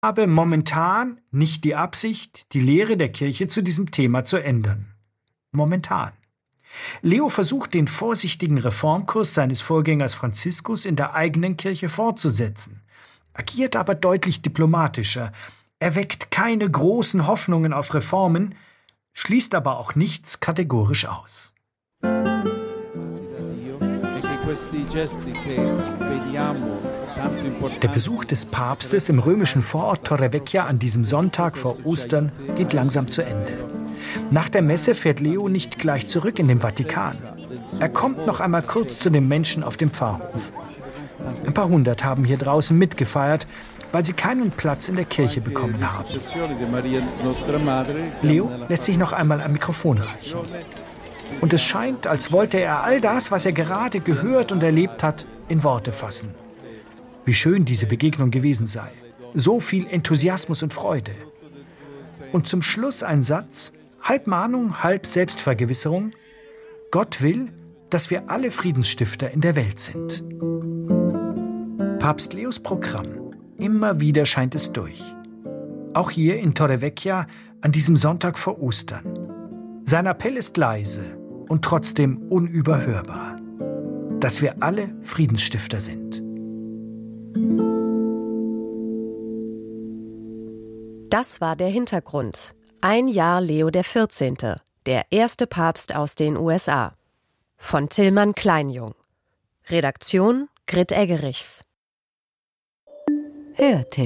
habe momentan nicht die Absicht, die Lehre der Kirche zu diesem Thema zu ändern. Momentan. Leo versucht, den vorsichtigen Reformkurs seines Vorgängers Franziskus in der eigenen Kirche fortzusetzen, agiert aber deutlich diplomatischer. Er weckt keine großen Hoffnungen auf Reformen, schließt aber auch nichts kategorisch aus. Der Besuch des Papstes im römischen Vorort Torrevecchia an diesem Sonntag vor Ostern geht langsam zu Ende. Nach der Messe fährt Leo nicht gleich zurück in den Vatikan. Er kommt noch einmal kurz zu den Menschen auf dem Pfarrhof. Ein paar hundert haben hier draußen mitgefeiert, weil sie keinen Platz in der Kirche bekommen haben. Leo lässt sich noch einmal ein Mikrofon reichen. Und es scheint, als wollte er all das, was er gerade gehört und erlebt hat, in Worte fassen. Wie schön diese Begegnung gewesen sei. So viel Enthusiasmus und Freude. Und zum Schluss ein Satz, halb Mahnung, halb Selbstvergewisserung. Gott will, dass wir alle Friedensstifter in der Welt sind. Papst Leos Programm. Immer wieder scheint es durch. Auch hier in Torrevecchia an diesem Sonntag vor Ostern. Sein Appell ist leise und trotzdem unüberhörbar. Dass wir alle Friedensstifter sind. Das war der Hintergrund. Ein Jahr Leo XIV., der erste Papst aus den USA. Von Tillmann Kleinjung. Redaktion Grit Eggerichs. Hörtipp.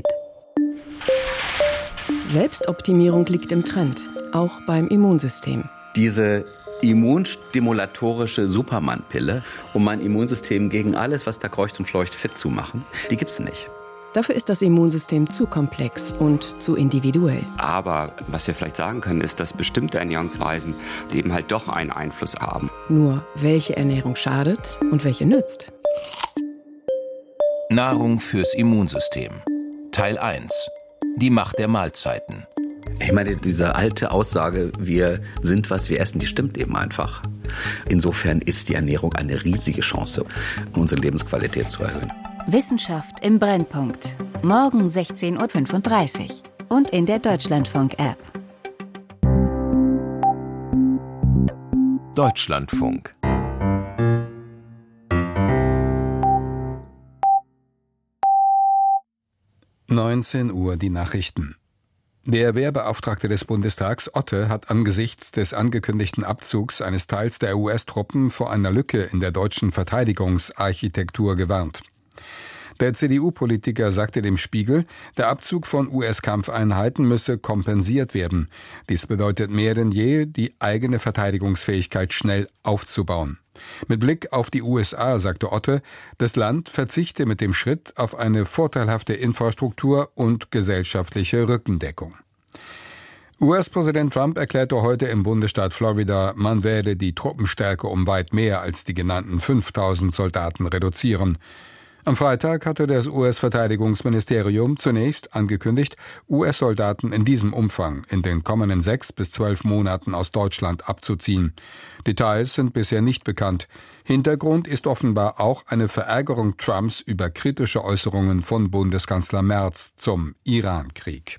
Selbstoptimierung liegt im Trend, auch beim Immunsystem. Diese immunstimulatorische Superman-Pille, um mein Immunsystem gegen alles, was da kreucht und fleucht, fit zu machen, die gibt's nicht. Dafür ist das Immunsystem zu komplex und zu individuell. Aber was wir vielleicht sagen können, ist, dass bestimmte Ernährungsweisen eben halt doch einen Einfluss haben. Nur welche Ernährung schadet und welche nützt? Nahrung fürs Immunsystem. Teil 1. Die Macht der Mahlzeiten. Ich meine, diese alte Aussage, wir sind, was wir essen, die stimmt eben einfach. Insofern ist die Ernährung eine riesige Chance, um unsere Lebensqualität zu erhöhen. Wissenschaft im Brennpunkt. Morgen 16:35 Uhr und in der Deutschlandfunk-App. Deutschlandfunk. Uhr die Nachrichten. Der Wehrbeauftragte des Bundestags Otte hat angesichts des angekündigten Abzugs eines Teils der US-Truppen vor einer Lücke in der deutschen Verteidigungsarchitektur gewarnt. Der CDU-Politiker sagte dem Spiegel, der Abzug von US-Kampfeinheiten müsse kompensiert werden. Dies bedeutet mehr denn je, die eigene Verteidigungsfähigkeit schnell aufzubauen. Mit Blick auf die USA, sagte Otte, das Land verzichte mit dem Schritt auf eine vorteilhafte Infrastruktur und gesellschaftliche Rückendeckung. US-Präsident Trump erklärte heute im Bundesstaat Florida, man werde die Truppenstärke um weit mehr als die genannten 5.000 Soldaten reduzieren. Am Freitag hatte das US-Verteidigungsministerium zunächst angekündigt, US-Soldaten in diesem Umfang in den kommenden 6 bis 12 Monaten aus Deutschland abzuziehen. Details sind bisher nicht bekannt. Hintergrund ist offenbar auch eine Verärgerung Trumps über kritische Äußerungen von Bundeskanzler Merz zum Iran-Krieg.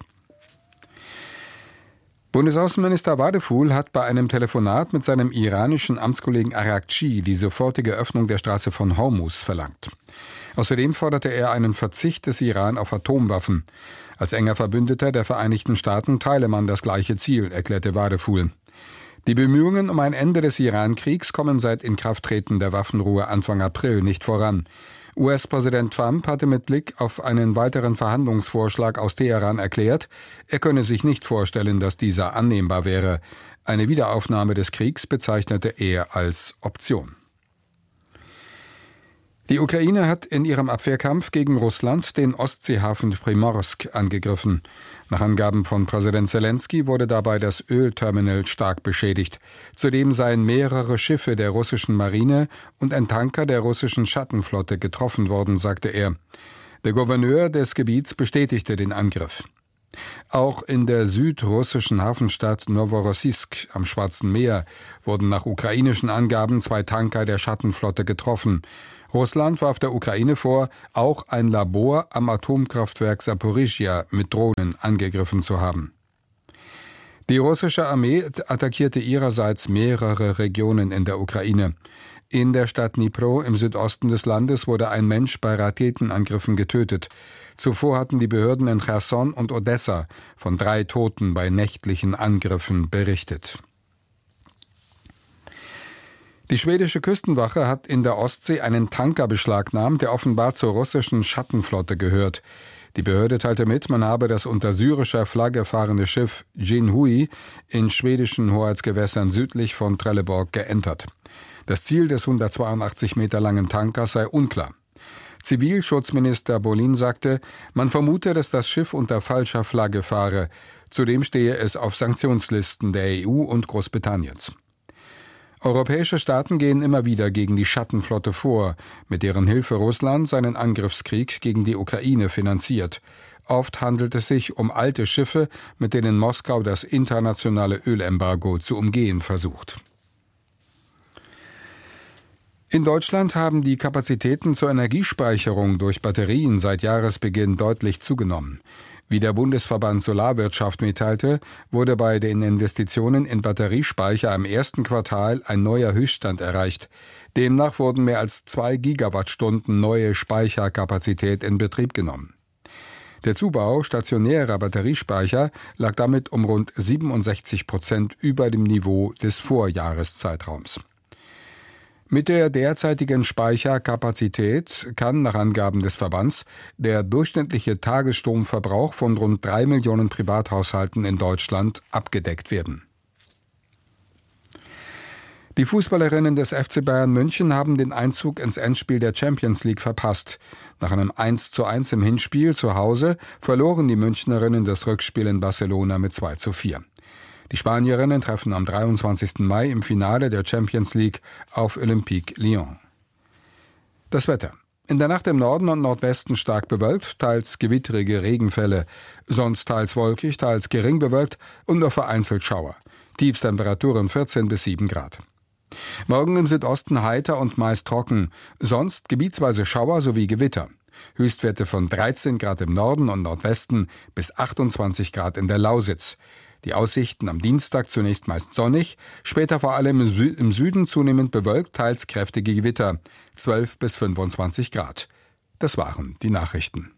Bundesaußenminister Wadeful hat bei einem Telefonat mit seinem iranischen Amtskollegen Araghchi die sofortige Öffnung der Straße von Hormuz verlangt. Außerdem forderte er einen Verzicht des Iran auf Atomwaffen. Als enger Verbündeter der Vereinigten Staaten teile man das gleiche Ziel, erklärte Wadeful. Die Bemühungen um ein Ende des Iran-Kriegs kommen seit Inkrafttreten der Waffenruhe Anfang April nicht voran. US-Präsident Trump hatte mit Blick auf einen weiteren Verhandlungsvorschlag aus Teheran erklärt, er könne sich nicht vorstellen, dass dieser annehmbar wäre. Eine Wiederaufnahme des Kriegs bezeichnete er als Option. Die Ukraine hat in ihrem Abwehrkampf gegen Russland den Ostseehafen Primorsk angegriffen. Nach Angaben von Präsident Selenskyj wurde dabei das Ölterminal stark beschädigt. Zudem seien mehrere Schiffe der russischen Marine und ein Tanker der russischen Schattenflotte getroffen worden, sagte er. Der Gouverneur des Gebiets bestätigte den Angriff. Auch in der südrussischen Hafenstadt Noworossiysk am Schwarzen Meer wurden nach ukrainischen Angaben 2 Tanker der Schattenflotte getroffen. Russland warf der Ukraine vor, auch ein Labor am Atomkraftwerk Saporischschja mit Drohnen angegriffen zu haben. Die russische Armee attackierte ihrerseits mehrere Regionen in der Ukraine. In der Stadt Dnipro im Südosten des Landes wurde ein Mensch bei Raketenangriffen getötet. Zuvor hatten die Behörden in Cherson und Odessa von 3 Toten bei nächtlichen Angriffen berichtet. Die schwedische Küstenwache hat in der Ostsee einen Tanker beschlagnahmt, der offenbar zur russischen Schattenflotte gehört. Die Behörde teilte mit, man habe das unter syrischer Flagge fahrende Schiff Jinhui in schwedischen Hoheitsgewässern südlich von Trelleborg geentert. Das Ziel des 182 Meter langen Tankers sei unklar. Zivilschutzminister Bolin sagte, man vermute, dass das Schiff unter falscher Flagge fahre. Zudem stehe es auf Sanktionslisten der EU und Großbritanniens. Europäische Staaten gehen immer wieder gegen die Schattenflotte vor, mit deren Hilfe Russland seinen Angriffskrieg gegen die Ukraine finanziert. Oft handelt es sich um alte Schiffe, mit denen Moskau das internationale Ölembargo zu umgehen versucht. In Deutschland haben die Kapazitäten zur Energiespeicherung durch Batterien seit Jahresbeginn deutlich zugenommen. Wie der Bundesverband Solarwirtschaft mitteilte, wurde bei den Investitionen in Batteriespeicher im ersten Quartal ein neuer Höchststand erreicht. Demnach wurden mehr als 2 Gigawattstunden neue Speicherkapazität in Betrieb genommen. Der Zubau stationärer Batteriespeicher lag damit um rund 67% über dem Niveau des Vorjahreszeitraums. Mit der derzeitigen Speicherkapazität kann nach Angaben des Verbands der durchschnittliche Tagesstromverbrauch von rund 3 Millionen Privathaushalten in Deutschland abgedeckt werden. Die Fußballerinnen des FC Bayern München haben den Einzug ins Endspiel der Champions League verpasst. Nach einem 1:1 im Hinspiel zu Hause verloren die Münchnerinnen das Rückspiel in Barcelona mit 2:4. Die Spanierinnen treffen am 23. Mai im Finale der Champions League auf Olympique Lyon. Das Wetter. In der Nacht im Norden und Nordwesten stark bewölkt, teils gewittrige Regenfälle, sonst teils wolkig, teils gering bewölkt und nur vereinzelt Schauer. Tiefstemperaturen 14 bis 7 Grad. Morgen im Südosten heiter und meist trocken, sonst gebietsweise Schauer sowie Gewitter. Höchstwerte von 13 Grad im Norden und Nordwesten bis 28 Grad in der Lausitz. Die Aussichten am Dienstag zunächst meist sonnig, später vor allem im Süden zunehmend bewölkt, teils kräftige Gewitter, 12 bis 25 Grad. Das waren die Nachrichten.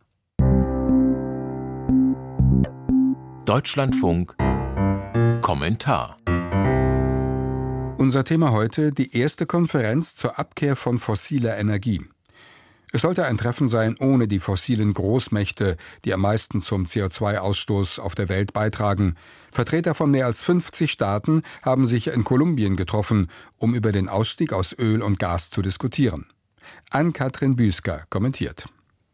Deutschlandfunk Kommentar. Unser Thema heute: die erste Konferenz zur Abkehr von fossiler Energie. Es sollte ein Treffen sein ohne die fossilen Großmächte, die am meisten zum CO2-Ausstoß auf der Welt beitragen. Vertreter von mehr als 50 Staaten haben sich in Kolumbien getroffen, um über den Ausstieg aus Öl und Gas zu diskutieren. Ann-Kathrin Büsker kommentiert.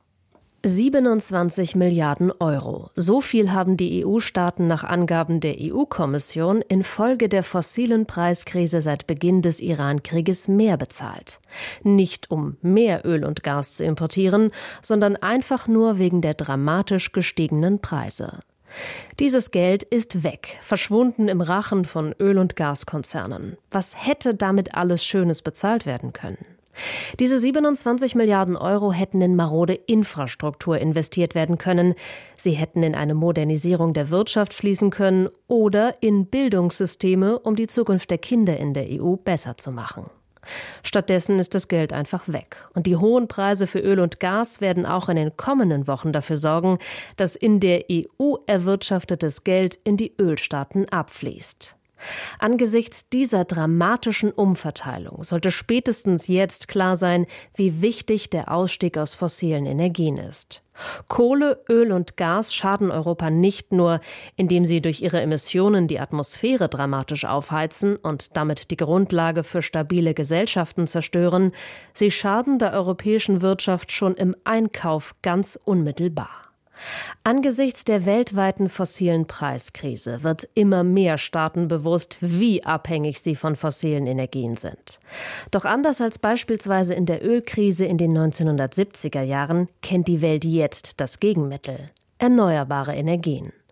27 Milliarden Euro. So viel haben die EU-Staaten nach Angaben der EU-Kommission infolge der fossilen Preiskrise seit Beginn des Iran-Krieges mehr bezahlt. Nicht um mehr Öl und Gas zu importieren, sondern einfach nur wegen der dramatisch gestiegenen Preise. Dieses Geld ist weg, verschwunden im Rachen von Öl- und Gaskonzernen. Was hätte damit alles Schönes bezahlt werden können? Diese 27 Milliarden Euro hätten in marode Infrastruktur investiert werden können. Sie hätten in eine Modernisierung der Wirtschaft fließen können oder in Bildungssysteme, um die Zukunft der Kinder in der EU besser zu machen. Stattdessen ist das Geld einfach weg. Und die hohen Preise für Öl und Gas werden auch in den kommenden Wochen dafür sorgen, dass in der EU erwirtschaftetes Geld in die Ölstaaten abfließt. Angesichts dieser dramatischen Umverteilung sollte spätestens jetzt klar sein, wie wichtig der Ausstieg aus fossilen Energien ist. Kohle, Öl und Gas schaden Europa nicht nur, indem sie durch ihre Emissionen die Atmosphäre dramatisch aufheizen und damit die Grundlage für stabile Gesellschaften zerstören, sie schaden der europäischen Wirtschaft schon im Einkauf ganz unmittelbar. Angesichts der weltweiten fossilen Preiskrise wird immer mehr Staaten bewusst, wie abhängig sie von fossilen Energien sind. Doch anders als beispielsweise in der Ölkrise in den 1970er Jahren kennt die Welt jetzt das Gegenmittel: erneuerbare Energien.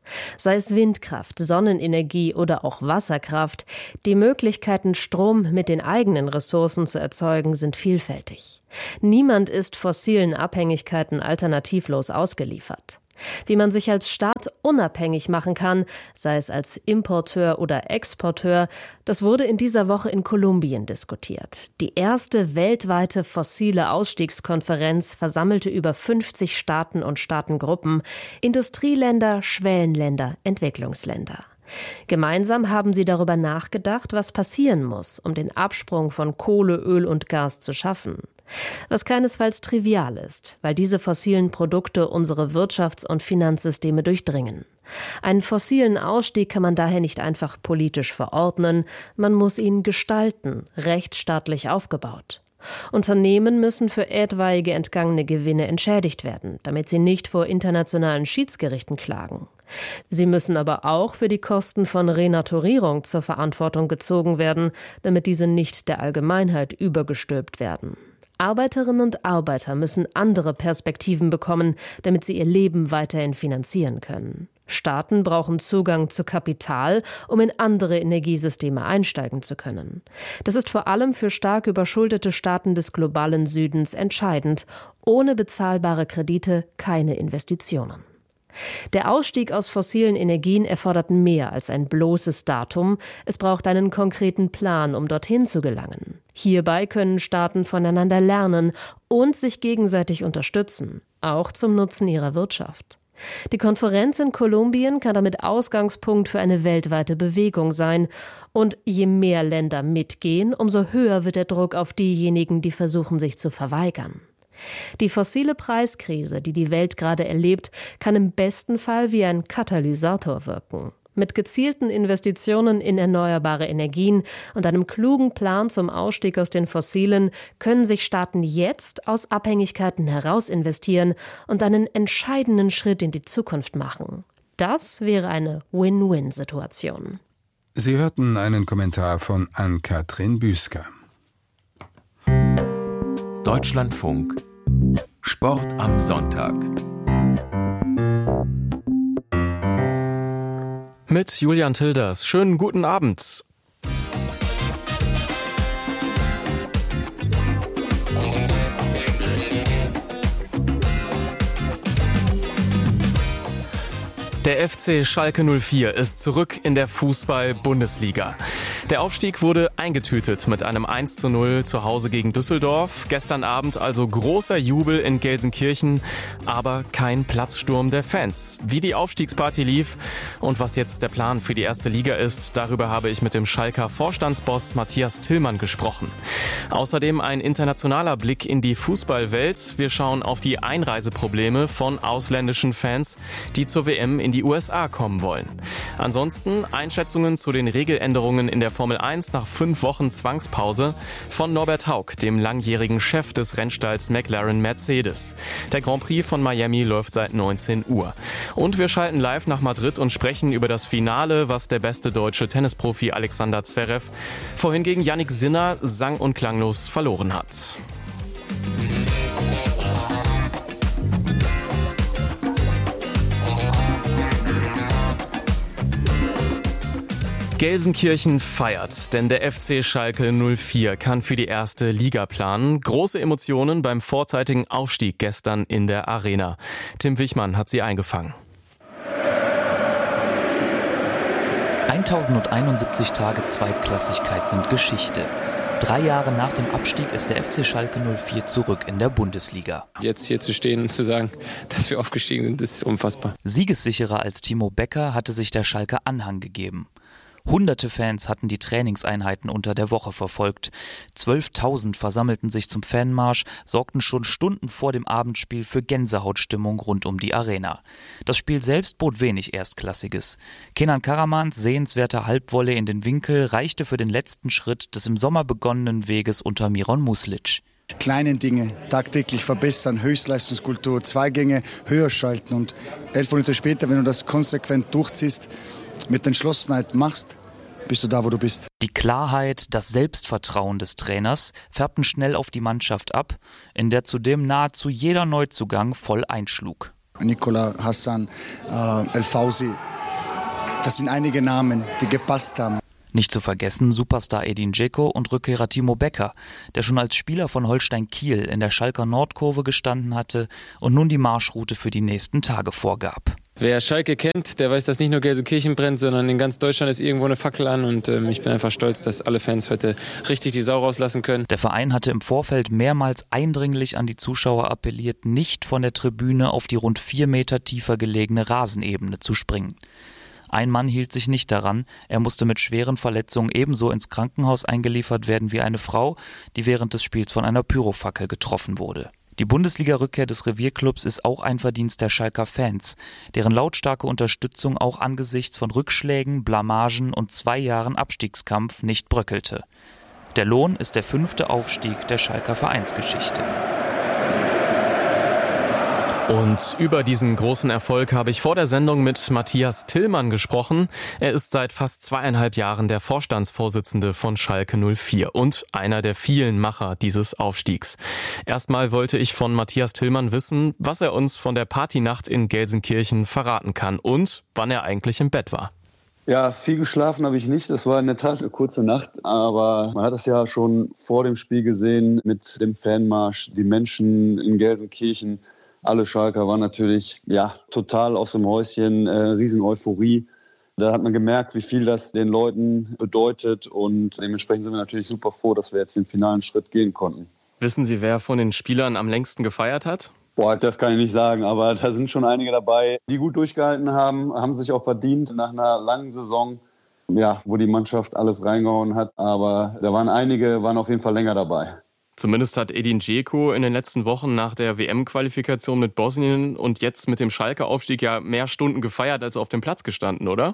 Sei es Windkraft, Sonnenenergie oder auch Wasserkraft, die Möglichkeiten, Strom mit den eigenen Ressourcen zu erzeugen, sind vielfältig. Niemand ist fossilen Abhängigkeiten alternativlos ausgeliefert. Wie man sich als Staat unabhängig machen kann, sei es als Importeur oder Exporteur, das wurde in dieser Woche in Kolumbien diskutiert. Die erste weltweite fossile Ausstiegskonferenz versammelte über 50 Staaten und Staatengruppen, Industrieländer, Schwellenländer, Entwicklungsländer. Gemeinsam haben sie darüber nachgedacht, was passieren muss, um den Absprung von Kohle, Öl und Gas zu schaffen. Was keinesfalls trivial ist, weil diese fossilen Produkte unsere Wirtschafts- und Finanzsysteme durchdringen. Einen fossilen Ausstieg kann man daher nicht einfach politisch verordnen, man muss ihn gestalten, rechtsstaatlich aufgebaut. Unternehmen müssen für etwaige entgangene Gewinne entschädigt werden, damit sie nicht vor internationalen Schiedsgerichten klagen. Sie müssen aber auch für die Kosten von Renaturierung zur Verantwortung gezogen werden, damit diese nicht der Allgemeinheit übergestülpt werden. Arbeiterinnen und Arbeiter müssen andere Perspektiven bekommen, damit sie ihr Leben weiterhin finanzieren können. Staaten brauchen Zugang zu Kapital, um in andere Energiesysteme einsteigen zu können. Das ist vor allem für stark überschuldete Staaten des globalen Südens entscheidend. Ohne bezahlbare Kredite keine Investitionen. Der Ausstieg aus fossilen Energien erfordert mehr als ein bloßes Datum. Es braucht einen konkreten Plan, um dorthin zu gelangen. Hierbei können Staaten voneinander lernen und sich gegenseitig unterstützen, auch zum Nutzen ihrer Wirtschaft. Die Konferenz in Kolumbien kann damit Ausgangspunkt für eine weltweite Bewegung sein. Und je mehr Länder mitgehen, umso höher wird der Druck auf diejenigen, die versuchen, sich zu verweigern. Die fossile Preiskrise, die die Welt gerade erlebt, kann im besten Fall wie ein Katalysator wirken. Mit gezielten Investitionen in erneuerbare Energien und einem klugen Plan zum Ausstieg aus den Fossilen können sich Staaten jetzt aus Abhängigkeiten heraus investieren und einen entscheidenden Schritt in die Zukunft machen. Das wäre eine Win-Win-Situation. Sie hörten einen Kommentar von Ann-Kathrin Büsker. Deutschlandfunk Sport am Sonntag. Mit Julian Tilders. Schönen guten Abend. Der FC Schalke 04 ist zurück in der Fußball-Bundesliga. Der Aufstieg wurde eingetütet mit einem 1:0 zu Hause gegen Düsseldorf. Gestern Abend also großer Jubel in Gelsenkirchen, aber kein Platzsturm der Fans. Wie die Aufstiegsparty lief und was jetzt der Plan für die erste Liga ist, darüber habe ich mit dem Schalker Vorstandsboss Matthias Tillmann gesprochen. Außerdem ein internationaler Blick in die Fußballwelt. Wir schauen auf die Einreiseprobleme von ausländischen Fans, die zur WM in die USA kommen wollen. Ansonsten Einschätzungen zu den Regeländerungen in der Formel 1 nach 5 Wochen Zwangspause von Norbert Haug, dem langjährigen Chef des Rennstalls McLaren Mercedes. Der Grand Prix von Miami läuft seit 19 Uhr. Und wir schalten live nach Madrid und sprechen über das Finale, was der beste deutsche Tennisprofi Alexander Zverev vorhin gegen Jannik Sinner sang- und klanglos verloren hat. Gelsenkirchen feiert, denn der FC Schalke 04 kann für die erste Liga planen. Große Emotionen beim vorzeitigen Aufstieg gestern in der Arena. Tim Wichmann hat sie eingefangen. 1071 Tage Zweitklassigkeit sind Geschichte. 3 Jahre nach dem Abstieg ist der FC Schalke 04 zurück in der Bundesliga. Jetzt hier zu stehen und zu sagen, dass wir aufgestiegen sind, ist unfassbar. Siegessicherer als Timo Becker hatte sich der Schalker Anhang gegeben. Hunderte Fans hatten die Trainingseinheiten unter der Woche verfolgt. 12.000 versammelten sich zum Fanmarsch, sorgten schon Stunden vor dem Abendspiel für Gänsehautstimmung rund um die Arena. Das Spiel selbst bot wenig Erstklassiges. Kenan Karamans sehenswerter Halbvolley in den Winkel reichte für den letzten Schritt des im Sommer begonnenen Weges unter Miron Muslic. Kleine Dinge tagtäglich verbessern, Höchstleistungskultur, Zweigänge höher schalten und 11 Minuten später, wenn du das konsequent durchziehst, mit Entschlossenheit machst, bist du da, wo du bist. Die Klarheit, das Selbstvertrauen des Trainers färbten schnell auf die Mannschaft ab, in der zudem nahezu jeder Neuzugang voll einschlug. Nikola, Hassan, El Fauzi, Das sind einige Namen, die gepasst haben. Nicht zu vergessen Superstar Edin Dzeko und Rückkehrer Timo Becker, der schon als Spieler von Holstein Kiel in der Schalker Nordkurve gestanden hatte und nun die Marschroute für die nächsten Tage vorgab. Wer Schalke kennt, der weiß, dass nicht nur Gelsenkirchen brennt, sondern in ganz Deutschland ist irgendwo eine Fackel an. Und ich bin einfach stolz, dass alle Fans heute richtig die Sau rauslassen können. Der Verein hatte im Vorfeld mehrmals eindringlich an die Zuschauer appelliert, nicht von der Tribüne auf die rund 4 Meter tiefer gelegene Rasenebene zu springen. Ein Mann hielt sich nicht daran, er musste mit schweren Verletzungen ebenso ins Krankenhaus eingeliefert werden wie eine Frau, die während des Spiels von einer Pyrofackel getroffen wurde. Die Bundesliga-Rückkehr des Revierclubs ist auch ein Verdienst der Schalker Fans, deren lautstarke Unterstützung auch angesichts von Rückschlägen, Blamagen und 2 Jahren Abstiegskampf nicht bröckelte. Der Lohn ist der 5. Aufstieg der Schalker Vereinsgeschichte. Und über diesen großen Erfolg habe ich vor der Sendung mit Matthias Tillmann gesprochen. Er ist seit fast 2,5 Jahren der Vorstandsvorsitzende von Schalke 04 und einer der vielen Macher dieses Aufstiegs. Erstmal wollte ich von Matthias Tillmann wissen, was er uns von der Partynacht in Gelsenkirchen verraten kann und wann er eigentlich im Bett war. Ja, viel geschlafen habe ich nicht. Das war in der Tat eine kurze Nacht. Aber man hat es ja schon vor dem Spiel gesehen mit dem Fanmarsch, die Menschen in Gelsenkirchen. Alle Schalker waren natürlich total aus dem Häuschen, riesen Euphorie. Da hat man gemerkt, wie viel das den Leuten bedeutet und dementsprechend sind wir natürlich super froh, dass wir jetzt den finalen Schritt gehen konnten. Wissen Sie, wer von den Spielern am längsten gefeiert hat? Das kann ich nicht sagen, aber da sind schon einige dabei, die gut durchgehalten haben sich auch verdient nach einer langen Saison, wo die Mannschaft alles reingehauen hat. Aber da waren einige, auf jeden Fall länger dabei. Zumindest hat Edin Dzeko in den letzten Wochen nach der WM-Qualifikation mit Bosnien und jetzt mit dem Schalke-Aufstieg ja mehr Stunden gefeiert als auf dem Platz gestanden, oder?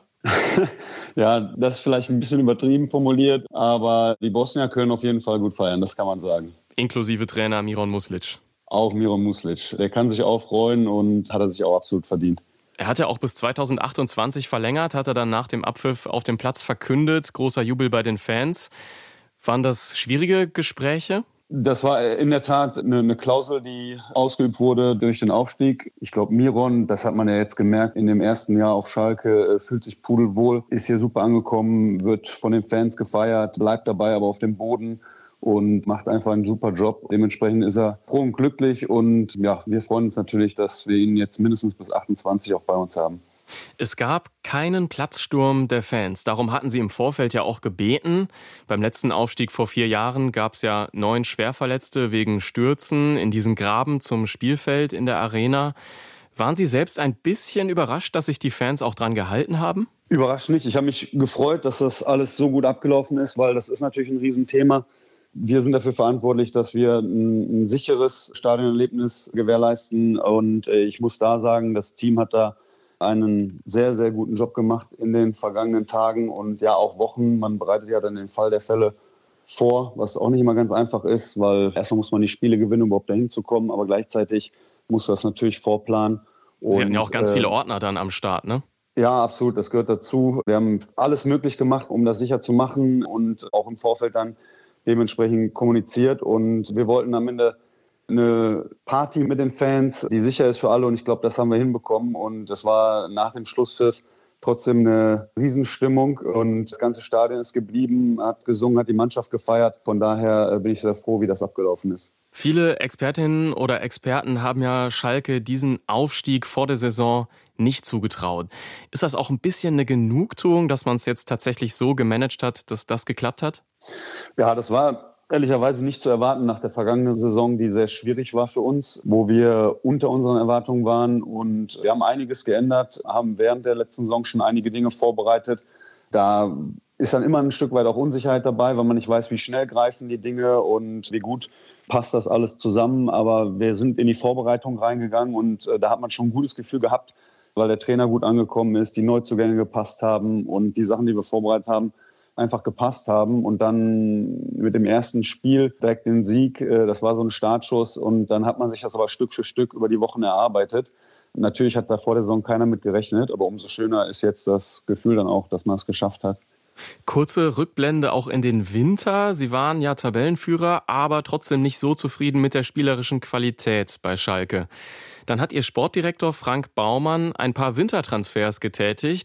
Ja, das ist vielleicht ein bisschen übertrieben formuliert, aber die Bosnier können auf jeden Fall gut feiern, das kann man sagen. Inklusive Trainer Miron Muslic. Auch Miron Muslic. Der kann sich auch freuen und hat er sich auch absolut verdient. Er hat ja auch bis 2028 verlängert, hat er dann nach dem Abpfiff auf dem Platz verkündet. Großer Jubel bei den Fans. Waren das schwierige Gespräche? Das war in der Tat eine Klausel, die ausgeübt wurde durch den Aufstieg. Ich glaube, Miron, das hat man ja jetzt gemerkt, in dem ersten Jahr auf Schalke, fühlt sich pudelwohl, ist hier super angekommen, wird von den Fans gefeiert, bleibt dabei aber auf dem Boden und macht einfach einen super Job. Dementsprechend ist er froh und glücklich und wir freuen uns natürlich, dass wir ihn jetzt mindestens bis 28 auch bei uns haben. Es gab keinen Platzsturm der Fans. Darum hatten sie im Vorfeld ja auch gebeten. Beim letzten Aufstieg vor 4 Jahren gab es ja 9 Schwerverletzte wegen Stürzen in diesen Graben zum Spielfeld in der Arena. Waren Sie selbst ein bisschen überrascht, dass sich die Fans auch dran gehalten haben? Überrascht nicht. Ich habe mich gefreut, dass das alles so gut abgelaufen ist, weil das ist natürlich ein Riesenthema. Wir sind dafür verantwortlich, dass wir ein sicheres Stadionerlebnis gewährleisten. Und ich muss da sagen, das Team hat da einen sehr, sehr guten Job gemacht in den vergangenen Tagen und auch Wochen. Man bereitet ja dann den Fall der Fälle vor, was auch nicht immer ganz einfach ist, weil erstmal muss man die Spiele gewinnen, um überhaupt dahin zu kommen, aber gleichzeitig muss das natürlich vorplanen. Und, Sie hatten ja auch ganz viele Ordner dann am Start, ne? Ja, absolut, das gehört dazu. Wir haben alles möglich gemacht, um das sicher zu machen und auch im Vorfeld dann dementsprechend kommuniziert und wir wollten am Ende eine Party mit den Fans, die sicher ist für alle und ich glaube, das haben wir hinbekommen und das war nach dem Schlusspfiff trotzdem eine Riesenstimmung und das ganze Stadion ist geblieben, hat gesungen, hat die Mannschaft gefeiert. Von daher bin ich sehr froh, wie das abgelaufen ist. Viele Expertinnen oder Experten haben ja Schalke diesen Aufstieg vor der Saison nicht zugetraut. Ist das auch ein bisschen eine Genugtuung, dass man es jetzt tatsächlich so gemanagt hat, dass das geklappt hat? Ja, das war ehrlicherweise nicht zu erwarten nach der vergangenen Saison, die sehr schwierig war für uns, wo wir unter unseren Erwartungen waren. Und wir haben einiges geändert, haben während der letzten Saison schon einige Dinge vorbereitet. Da ist dann immer ein Stück weit auch Unsicherheit dabei, weil man nicht weiß, wie schnell greifen die Dinge und wie gut passt das alles zusammen. Aber wir sind in die Vorbereitung reingegangen und da hat man schon ein gutes Gefühl gehabt, weil der Trainer gut angekommen ist, die Neuzugänge gepasst haben und die Sachen, die wir vorbereitet haben, einfach gepasst haben und dann mit dem ersten Spiel direkt den Sieg, das war so ein Startschuss und dann hat man sich das aber Stück für Stück über die Wochen erarbeitet. Natürlich hat da vor der Saison keiner mit gerechnet, aber umso schöner ist jetzt das Gefühl dann auch, dass man es geschafft hat. Kurze Rückblende auch in den Winter. Sie waren ja Tabellenführer, aber trotzdem nicht so zufrieden mit der spielerischen Qualität bei Schalke. Dann hat Ihr Sportdirektor Frank Baumann ein paar Wintertransfers getätigt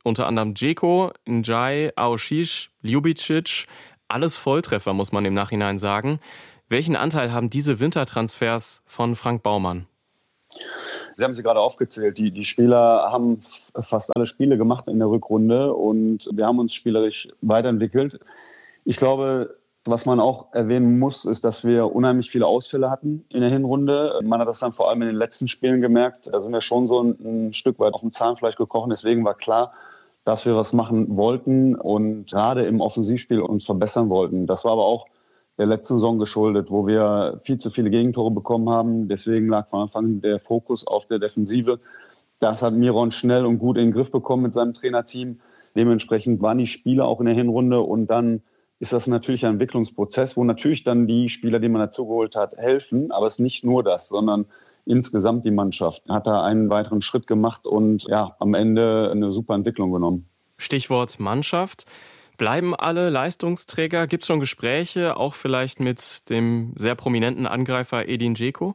unter anderem Dzeko, Njai, Aouchiche, Ljubicic. Alles Volltreffer, muss man im Nachhinein sagen. Welchen Anteil haben diese Wintertransfers von Frank Baumann? Sie haben sie gerade aufgezählt. Die Spieler haben fast alle Spiele gemacht in der Rückrunde und wir haben uns spielerisch weiterentwickelt. Ich glaube, was man auch erwähnen muss, ist, dass wir unheimlich viele Ausfälle hatten in der Hinrunde. Man hat das dann vor allem in den letzten Spielen gemerkt. Da sind wir schon so ein Stück weit auf dem Zahnfleisch gekrochen. Deswegen war klar, dass wir was machen wollten und gerade im Offensivspiel uns verbessern wollten. Das war aber auch der letzten Saison geschuldet, wo wir viel zu viele Gegentore bekommen haben. Deswegen lag von Anfang der Fokus auf der Defensive. Das hat Miron schnell und gut in den Griff bekommen mit seinem Trainerteam. Dementsprechend waren die Spieler auch in der Hinrunde und dann ist das natürlich ein Entwicklungsprozess, wo natürlich dann die Spieler, die man dazugeholt hat, helfen. Aber es ist nicht nur das, sondern insgesamt die Mannschaft hat da einen weiteren Schritt gemacht und ja, am Ende eine super Entwicklung genommen. Stichwort Mannschaft. Bleiben alle Leistungsträger? Gibt es schon Gespräche, auch vielleicht mit dem sehr prominenten Angreifer Edin Dzeko?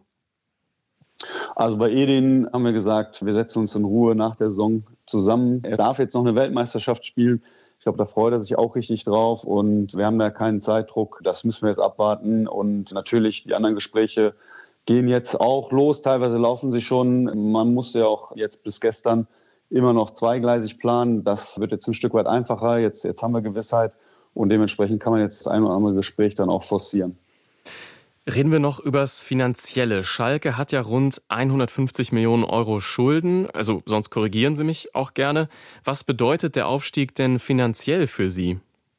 Also bei Edin haben wir gesagt, wir setzen uns in Ruhe nach der Saison zusammen. Er darf jetzt noch eine Weltmeisterschaft spielen. Ich glaube, da freut er sich auch richtig drauf und wir haben da keinen Zeitdruck. Das müssen wir jetzt abwarten und natürlich die anderen Gespräche gehen jetzt auch los. Teilweise laufen sie schon. Man muss ja auch jetzt bis gestern immer noch zweigleisig planen. Das wird jetzt ein Stück weit einfacher. Jetzt haben wir Gewissheit und dementsprechend kann man jetzt das ein oder andere Gespräch dann auch forcieren. Reden wir noch übers Finanzielle. Schalke hat ja rund 150 Millionen Euro Schulden. Also sonst korrigieren Sie mich auch gerne. Was bedeutet der Aufstieg denn finanziell für Sie?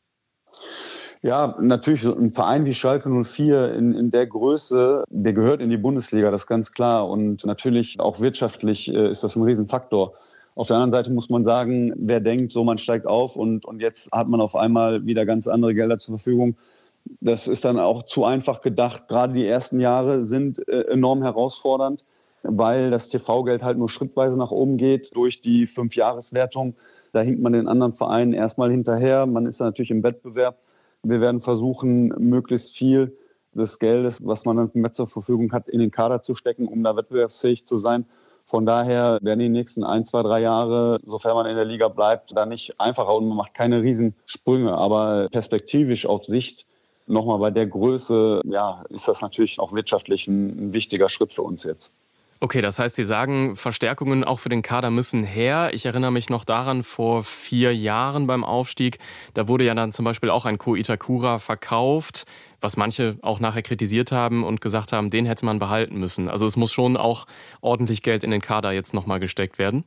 Ja, natürlich ein Verein wie Schalke 04 in der Größe, der gehört in die Bundesliga, das ist ganz klar. Und natürlich auch wirtschaftlich ist das ein Riesenfaktor. Auf der anderen Seite muss man sagen, wer denkt, so man steigt auf und jetzt hat man auf einmal wieder ganz andere Gelder zur Verfügung. Das ist dann auch zu einfach gedacht. Gerade die ersten Jahre sind enorm herausfordernd, weil das TV-Geld halt nur schrittweise nach oben geht durch die 5-Jahres-Wertung. Da hinkt man den anderen Vereinen erstmal hinterher. Man ist natürlich im Wettbewerb. Wir werden versuchen, möglichst viel des Geldes, was man dann mehr zur Verfügung hat, in den Kader zu stecken, um da wettbewerbsfähig zu sein. Von daher werden die nächsten 1, 2, 3 Jahre, sofern man in der Liga bleibt, da nicht einfacher und man macht keine Riesensprünge. Aber perspektivisch auf Sicht, nochmal bei der Größe, ja, ist das natürlich auch wirtschaftlich ein wichtiger Schritt für uns jetzt. Okay, das heißt, Sie sagen, Verstärkungen auch für den Kader müssen her. Ich erinnere mich noch daran, vor 4 Jahren beim Aufstieg, da wurde ja dann zum Beispiel auch ein Ko Itakura verkauft, was manche auch nachher kritisiert haben und gesagt haben, den hätte man behalten müssen. Also es muss schon auch ordentlich Geld in den Kader jetzt nochmal gesteckt werden.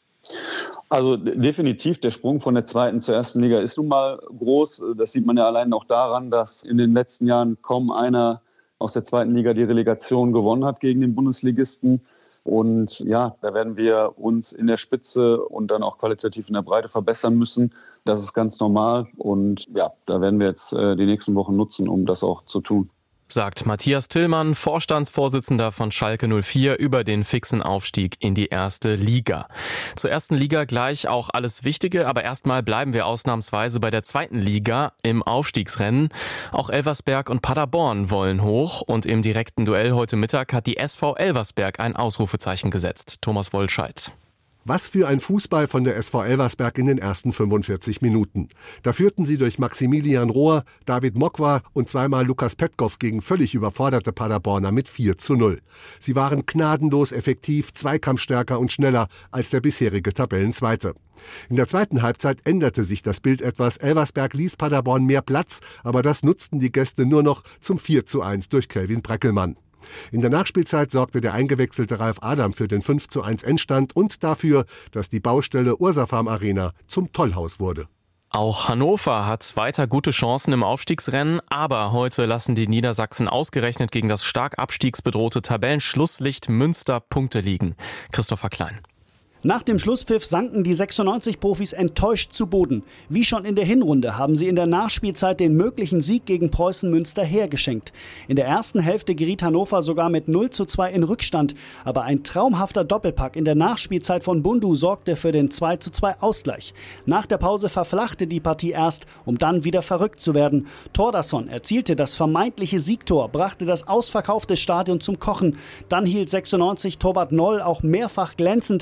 Also definitiv, der Sprung von der 2. zur 1. Liga ist nun mal groß. Das sieht man ja allein auch daran, dass in den letzten Jahren kaum einer aus der 2. Liga die Relegation gewonnen hat gegen den Bundesligisten. Und ja, da werden wir uns in der Spitze und dann auch qualitativ in der Breite verbessern müssen. Das ist ganz normal. Und ja, da werden wir jetzt die nächsten Wochen nutzen, um das auch zu tun. Sagt Matthias Tillmann, Vorstandsvorsitzender von Schalke 04, über den fixen Aufstieg in die 1. Liga. Zur 1. Liga gleich auch alles Wichtige, aber erstmal bleiben wir ausnahmsweise bei der 2. Liga im Aufstiegsrennen. Auch Elversberg und Paderborn wollen hoch und im direkten Duell heute Mittag hat die SV Elversberg ein Ausrufezeichen gesetzt. Thomas Wollscheid. Was für ein Fußball von der SV Elversberg in den ersten 45 Minuten. Da führten sie durch Maximilian Rohr, David Mokwa und zweimal Lukas Petkov gegen völlig überforderte Paderborner mit 4:0. Sie waren gnadenlos effektiv, zweikampfstärker und schneller als der bisherige Tabellenzweite. In der zweiten Halbzeit änderte sich das Bild etwas. Elversberg ließ Paderborn mehr Platz, aber das nutzten die Gäste nur noch zum 4:1 durch Kelvin Breckelmann. In der Nachspielzeit sorgte der eingewechselte Ralf Adam für den 5:1 Endstand und dafür, dass die Baustelle Ursafarm Arena zum Tollhaus wurde. Auch Hannover hat weiter gute Chancen im Aufstiegsrennen, aber heute lassen die Niedersachsen ausgerechnet gegen das stark abstiegsbedrohte Tabellenschlusslicht Münster Punkte liegen. Christopher Klein. Nach dem Schlusspfiff sanken die 96-Profis enttäuscht zu Boden. Wie schon in der Hinrunde haben sie in der Nachspielzeit den möglichen Sieg gegen Preußen Münster hergeschenkt. In der ersten Hälfte geriet Hannover sogar mit 0:2 in Rückstand. Aber ein traumhafter Doppelpack in der Nachspielzeit von Bundu sorgte für den 2:2 Ausgleich. Nach der Pause verflachte die Partie erst, um dann wieder verrückt zu werden. Thordarson erzielte das vermeintliche Siegtor, brachte das ausverkaufte Stadion zum Kochen. Dann hielt 96 Torwart Noll auch mehrfach glänzend, aber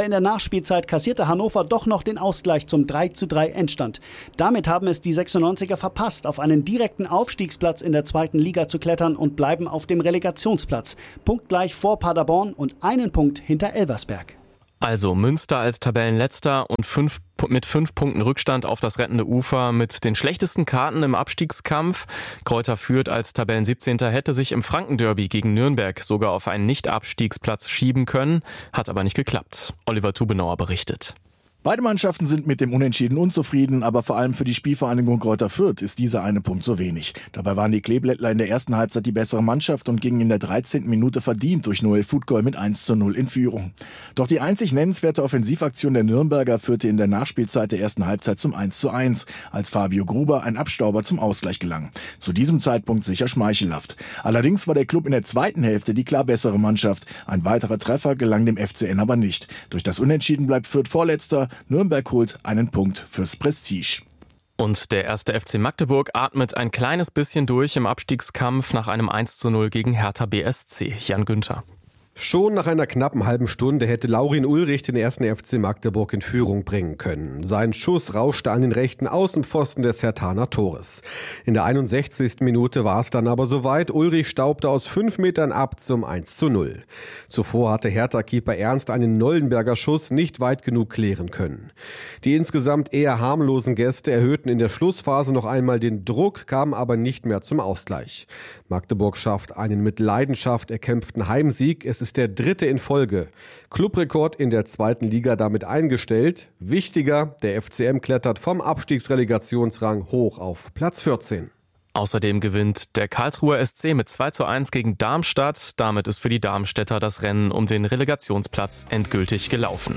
Aber in der Nachspielzeit kassierte Hannover doch noch den Ausgleich zum 3:3 Endstand. Damit haben es die 96er verpasst, auf einen direkten Aufstiegsplatz in der 2. Liga zu klettern und bleiben auf dem Relegationsplatz. Punktgleich vor Paderborn und einen Punkt hinter Elversberg. Also Münster als Tabellenletzter und mit 5 Punkten Rückstand auf das rettende Ufer mit den schlechtesten Karten im Abstiegskampf. Greuther Fürth als Tabellen 17. hätte sich im Frankenderby gegen Nürnberg sogar auf einen Nicht-Abstiegsplatz schieben können, hat aber nicht geklappt. Oliver Tubenauer berichtet. Beide Mannschaften sind mit dem Unentschieden unzufrieden, aber vor allem für die Spielvereinigung Greuther Fürth ist dieser eine Punkt so wenig. Dabei waren die Kleeblättler in der ersten Halbzeit die bessere Mannschaft und gingen in der 13. Minute verdient durch Noel Futgol mit 1:0 in Führung. Doch die einzig nennenswerte Offensivaktion der Nürnberger führte in der Nachspielzeit der ersten Halbzeit zum 1:1, als Fabio Gruber ein Abstauber zum Ausgleich gelang. Zu diesem Zeitpunkt sicher schmeichelhaft. Allerdings war der Klub in der zweiten Hälfte die klar bessere Mannschaft. Ein weiterer Treffer gelang dem FCN aber nicht. Durch das Unentschieden bleibt Fürth Vorletzter. Nürnberg holt einen Punkt fürs Prestige. Und der 1. FC Magdeburg atmet ein kleines bisschen durch im Abstiegskampf nach einem 1:0 gegen Hertha BSC. Jan Günther. Schon nach einer knappen halben Stunde hätte Laurin Ulrich den 1. FC Magdeburg in Führung bringen können. Sein Schuss rauschte an den rechten Außenpfosten des Herthaner Tores. In der 61. Minute war es dann aber soweit. Ulrich staubte aus 5 Metern ab zum 1:0. Zuvor hatte Hertha-Keeper Ernst einen Nollenberger Schuss nicht weit genug klären können. Die insgesamt eher harmlosen Gäste erhöhten in der Schlussphase noch einmal den Druck, kamen aber nicht mehr zum Ausgleich. Magdeburg schafft einen mit Leidenschaft erkämpften Heimsieg. Es ist der 3. in Folge. Clubrekord in der 2. Liga damit eingestellt. Wichtiger, der FCM klettert vom Abstiegsrelegationsrang hoch auf Platz 14. Außerdem gewinnt der Karlsruher SC mit 2:1 gegen Darmstadt. Damit ist für die Darmstädter das Rennen um den Relegationsplatz endgültig gelaufen.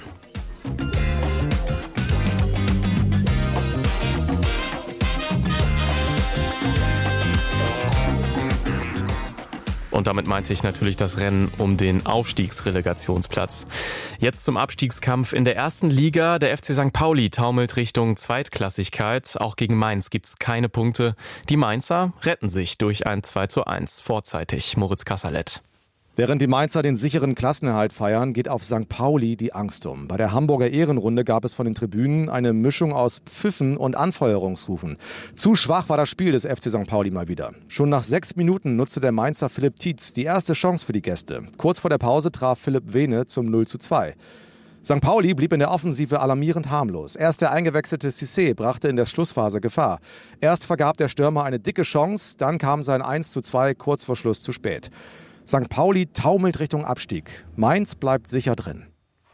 Und damit meinte ich natürlich das Rennen um den Aufstiegsrelegationsplatz. Jetzt zum Abstiegskampf in der 1. Liga. Der FC St. Pauli taumelt Richtung Zweitklassigkeit. Auch gegen Mainz gibt's keine Punkte. Die Mainzer retten sich durch ein 2:1 vorzeitig. Moritz Kasserlet. Während die Mainzer den sicheren Klassenerhalt feiern, geht auf St. Pauli die Angst um. Bei der Hamburger Ehrenrunde gab es von den Tribünen eine Mischung aus Pfiffen und Anfeuerungsrufen. Zu schwach war das Spiel des FC St. Pauli mal wieder. Schon nach 6 Minuten nutzte der Mainzer Philipp Tietz die erste Chance für die Gäste. Kurz vor der Pause traf Philipp Vene zum 0:2. St. Pauli blieb in der Offensive alarmierend harmlos. Erst der eingewechselte Cissé brachte in der Schlussphase Gefahr. Erst vergab der Stürmer eine dicke Chance, dann kam sein 1:2 kurz vor Schluss zu spät. St. Pauli taumelt Richtung Abstieg. Mainz bleibt sicher drin.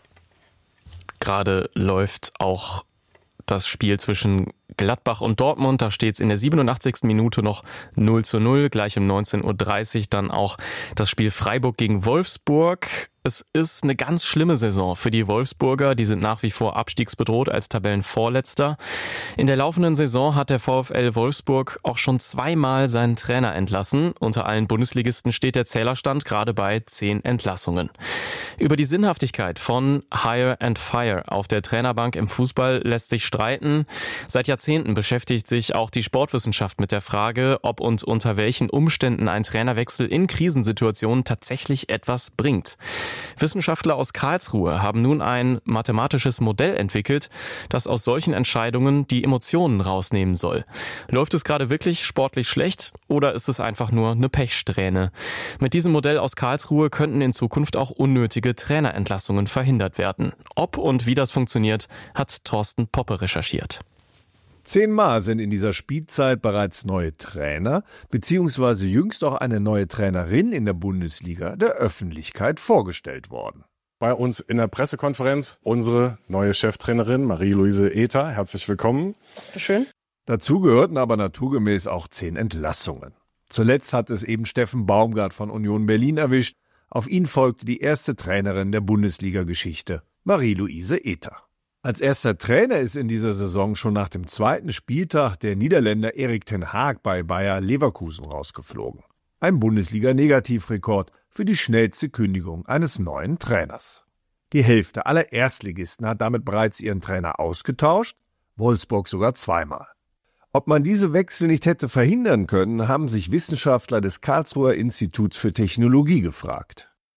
Gerade läuft auch das Spiel zwischen Gladbach und Dortmund. Da steht es in der 87. Minute noch 0:0. Gleich um 19:30 Uhr dann auch das Spiel Freiburg gegen Wolfsburg. Es ist eine ganz schlimme Saison für die Wolfsburger. Die sind nach wie vor abstiegsbedroht als Tabellenvorletzter. In der laufenden Saison hat der VfL Wolfsburg auch schon 2-mal seinen Trainer entlassen. Unter allen Bundesligisten steht der Zählerstand gerade bei 10 Entlassungen. Über die Sinnhaftigkeit von Hire and Fire auf der Trainerbank im Fußball lässt sich streiten. Seit Jahrzehnten beschäftigt sich auch die Sportwissenschaft mit der Frage, ob und unter welchen Umständen ein Trainerwechsel in Krisensituationen tatsächlich etwas bringt. Wissenschaftler aus Karlsruhe haben nun ein mathematisches Modell entwickelt, das aus solchen Entscheidungen die Emotionen rausnehmen soll. Läuft es gerade wirklich sportlich schlecht oder ist es einfach nur eine Pechsträhne? Mit diesem Modell aus Karlsruhe könnten in Zukunft auch unnötige Trainerentlassungen verhindert werden. Ob und wie das funktioniert, hat Thorsten Poppe recherchiert. 10-mal sind in dieser Spielzeit bereits neue Trainer bzw. jüngst auch eine neue Trainerin in der Bundesliga der Öffentlichkeit vorgestellt worden. Bei uns in der Pressekonferenz unsere neue Cheftrainerin Marie-Louise Ether. Herzlich willkommen. Schön. Dazu gehörten aber naturgemäß auch 10 Entlassungen. Zuletzt hat es eben Steffen Baumgart von Union Berlin erwischt. Auf ihn folgte die erste Trainerin der Bundesliga-Geschichte, Marie-Louise Ether. Als erster Trainer ist in dieser Saison schon nach dem 2. Spieltag der Niederländer Erik ten Hag bei Bayer Leverkusen rausgeflogen. Ein Bundesliga-Negativrekord für die schnellste Kündigung eines neuen Trainers. Die Hälfte aller Erstligisten hat damit bereits ihren Trainer ausgetauscht, Wolfsburg sogar 2-mal. Ob man diese Wechsel nicht hätte verhindern können, haben sich Wissenschaftler des Karlsruher Instituts für Technologie gefragt.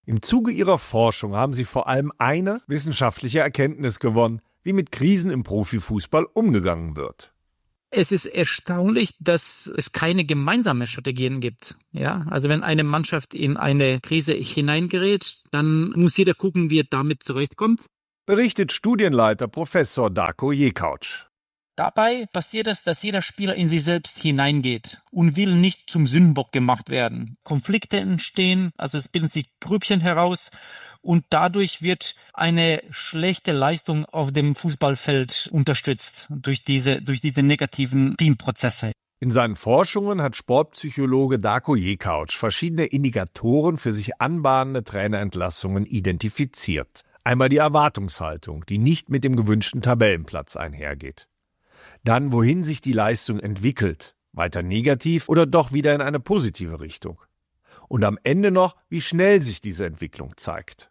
Im Zuge ihrer Forschung haben sie vor allem eine wissenschaftliche Erkenntnis gewonnen, wie mit Krisen im Profifußball umgegangen wird. Es ist erstaunlich, dass es keine gemeinsamen Strategien gibt. Ja, also wenn eine Mannschaft in eine Krise hineingerät, dann muss jeder gucken, wie er damit zurechtkommt. Berichtet Studienleiter Professor Darko Jekauc. Dabei passiert es, dass jeder Spieler in sich selbst hineingeht und will nicht zum Sündenbock gemacht werden. Konflikte entstehen, also es bilden sich Grüppchen heraus und dadurch wird eine schlechte Leistung auf dem Fußballfeld unterstützt durch diese negativen Teamprozesse. In seinen Forschungen hat Sportpsychologe Darko Jekauc verschiedene Indikatoren für sich anbahnende Trainerentlassungen identifiziert. Einmal die Erwartungshaltung, die nicht mit dem gewünschten Tabellenplatz einhergeht. Dann, wohin sich die Leistung entwickelt, weiter negativ oder doch wieder in eine positive Richtung. Und am Ende noch, wie schnell sich diese Entwicklung zeigt.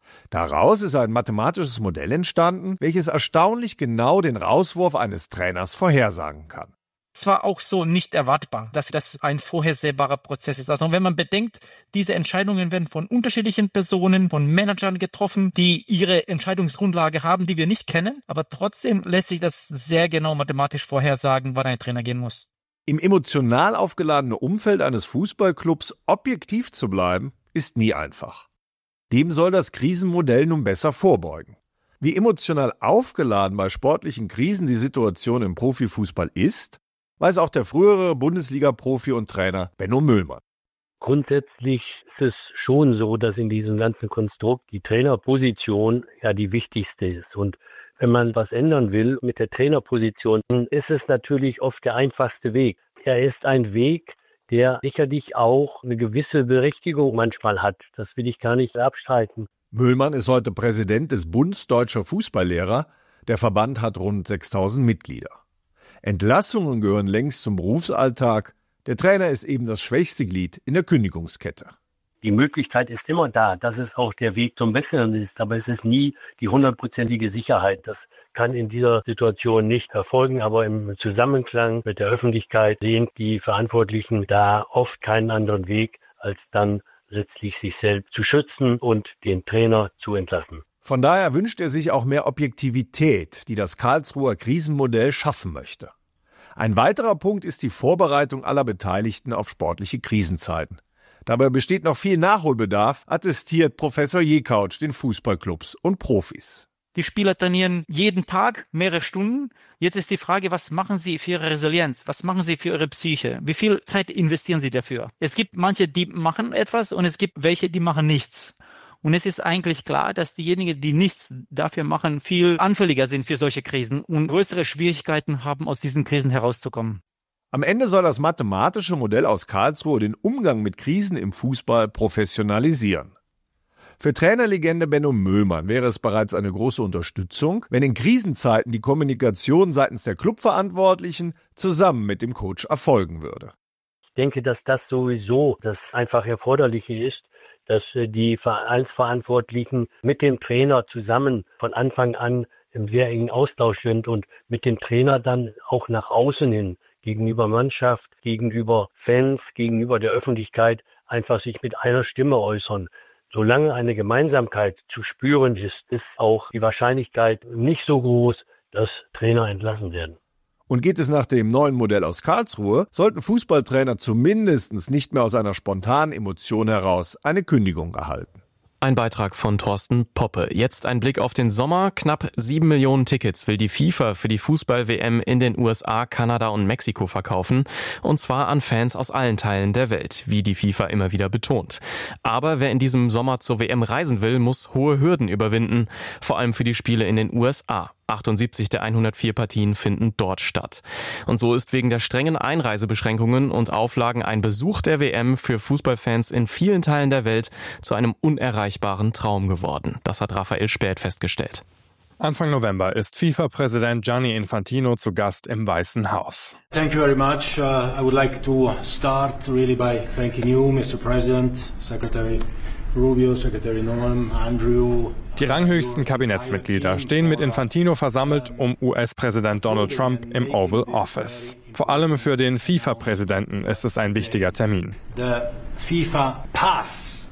Daraus ist ein mathematisches Modell entstanden, welches erstaunlich genau den Rauswurf eines Trainers vorhersagen kann. Es war auch so nicht erwartbar, dass das ein vorhersehbarer Prozess ist. Also wenn man bedenkt, diese Entscheidungen werden von unterschiedlichen Personen, von Managern getroffen, die ihre Entscheidungsgrundlage haben, die wir nicht kennen. Aber trotzdem lässt sich das sehr genau mathematisch vorhersagen, wann ein Trainer gehen muss. Im emotional aufgeladenen Umfeld eines Fußballclubs objektiv zu bleiben, ist nie einfach. Dem soll das Krisenmodell nun besser vorbeugen. Wie emotional aufgeladen bei sportlichen Krisen die Situation im Profifußball ist, weiß auch der frühere Bundesliga-Profi und Trainer Benno Müllmann. Grundsätzlich ist es schon so, dass in diesem ganzen Konstrukt die Trainerposition ja die wichtigste ist. Und wenn man was ändern will mit der Trainerposition, ist es natürlich oft der einfachste Weg. Er ist ein Weg, der sicherlich auch eine gewisse Berechtigung manchmal hat. Das will ich gar nicht abstreiten. Müllmann ist heute Präsident des Bundes Deutscher Fußballlehrer. Der Verband hat rund 6.000 Mitglieder. Entlassungen gehören längst zum Berufsalltag. Der Trainer ist eben das schwächste Glied in der Kündigungskette. Die Möglichkeit ist immer da, dass es auch der Weg zum Besseren ist, aber es ist nie die 100%ige Sicherheit. Das kann in dieser Situation nicht erfolgen, aber im Zusammenklang mit der Öffentlichkeit sehen die Verantwortlichen da oft keinen anderen Weg, als dann letztlich sich selbst zu schützen und den Trainer zu entlassen. Von daher wünscht er sich auch mehr Objektivität, die das Karlsruher Krisenmodell schaffen möchte. Ein weiterer Punkt ist die Vorbereitung aller Beteiligten auf sportliche Krisenzeiten. Dabei besteht noch viel Nachholbedarf, attestiert Professor Jekauc den Fußballclubs und Profis. Die Spieler trainieren jeden Tag mehrere Stunden. Jetzt ist die Frage, was machen sie für ihre Resilienz? Was machen sie für ihre Psyche? Wie viel Zeit investieren sie dafür? Es gibt manche, die machen etwas und es gibt welche, die machen nichts. Und es ist eigentlich klar, dass diejenigen, die nichts dafür machen, viel anfälliger sind für solche Krisen und größere Schwierigkeiten haben, aus diesen Krisen herauszukommen. Am Ende soll das mathematische Modell aus Karlsruhe den Umgang mit Krisen im Fußball professionalisieren. Für Trainerlegende Benno Müllmann wäre es bereits eine große Unterstützung, wenn in Krisenzeiten die Kommunikation seitens der Clubverantwortlichen zusammen mit dem Coach erfolgen würde. Ich denke, dass das sowieso das einfach Erforderliche ist, dass die Vereinsverantwortlichen mit dem Trainer zusammen von Anfang an im sehr engen Austausch sind und mit dem Trainer dann auch nach außen hin, gegenüber Mannschaft, gegenüber Fans, gegenüber der Öffentlichkeit einfach sich mit einer Stimme äußern. Solange eine Gemeinsamkeit zu spüren ist, ist auch die Wahrscheinlichkeit nicht so groß, dass Trainer entlassen werden. Und geht es nach dem neuen Modell aus Karlsruhe, sollten Fußballtrainer zumindest nicht mehr aus einer spontanen Emotion heraus eine Kündigung erhalten. Ein Beitrag von Thorsten Poppe. Jetzt ein Blick auf den Sommer. Knapp 7 Millionen Tickets will die FIFA für die Fußball-WM in den USA, Kanada und Mexiko verkaufen. Und zwar an Fans aus allen Teilen der Welt, wie die FIFA immer wieder betont. Aber wer in diesem Sommer zur WM reisen will, muss hohe Hürden überwinden. Vor allem für die Spiele in den USA. 78 der 104 Partien finden dort statt. Und so ist wegen der strengen Einreisebeschränkungen und Auflagen ein Besuch der WM für Fußballfans in vielen Teilen der Welt zu einem unerreichbaren Traum geworden. Das hat Raphael Späth festgestellt. Anfang November ist FIFA-Präsident Gianni Infantino zu Gast im Weißen Haus. Thank you very much. I would like to start really by thanking you, Mr. President, Secretary Rubio, Secretary Noem, Andrew. Die ranghöchsten Kabinettsmitglieder stehen mit Infantino versammelt um US-Präsident Donald Trump im Oval Office. Vor allem für den FIFA-Präsidenten ist es ein wichtiger Termin. The FIFA Pass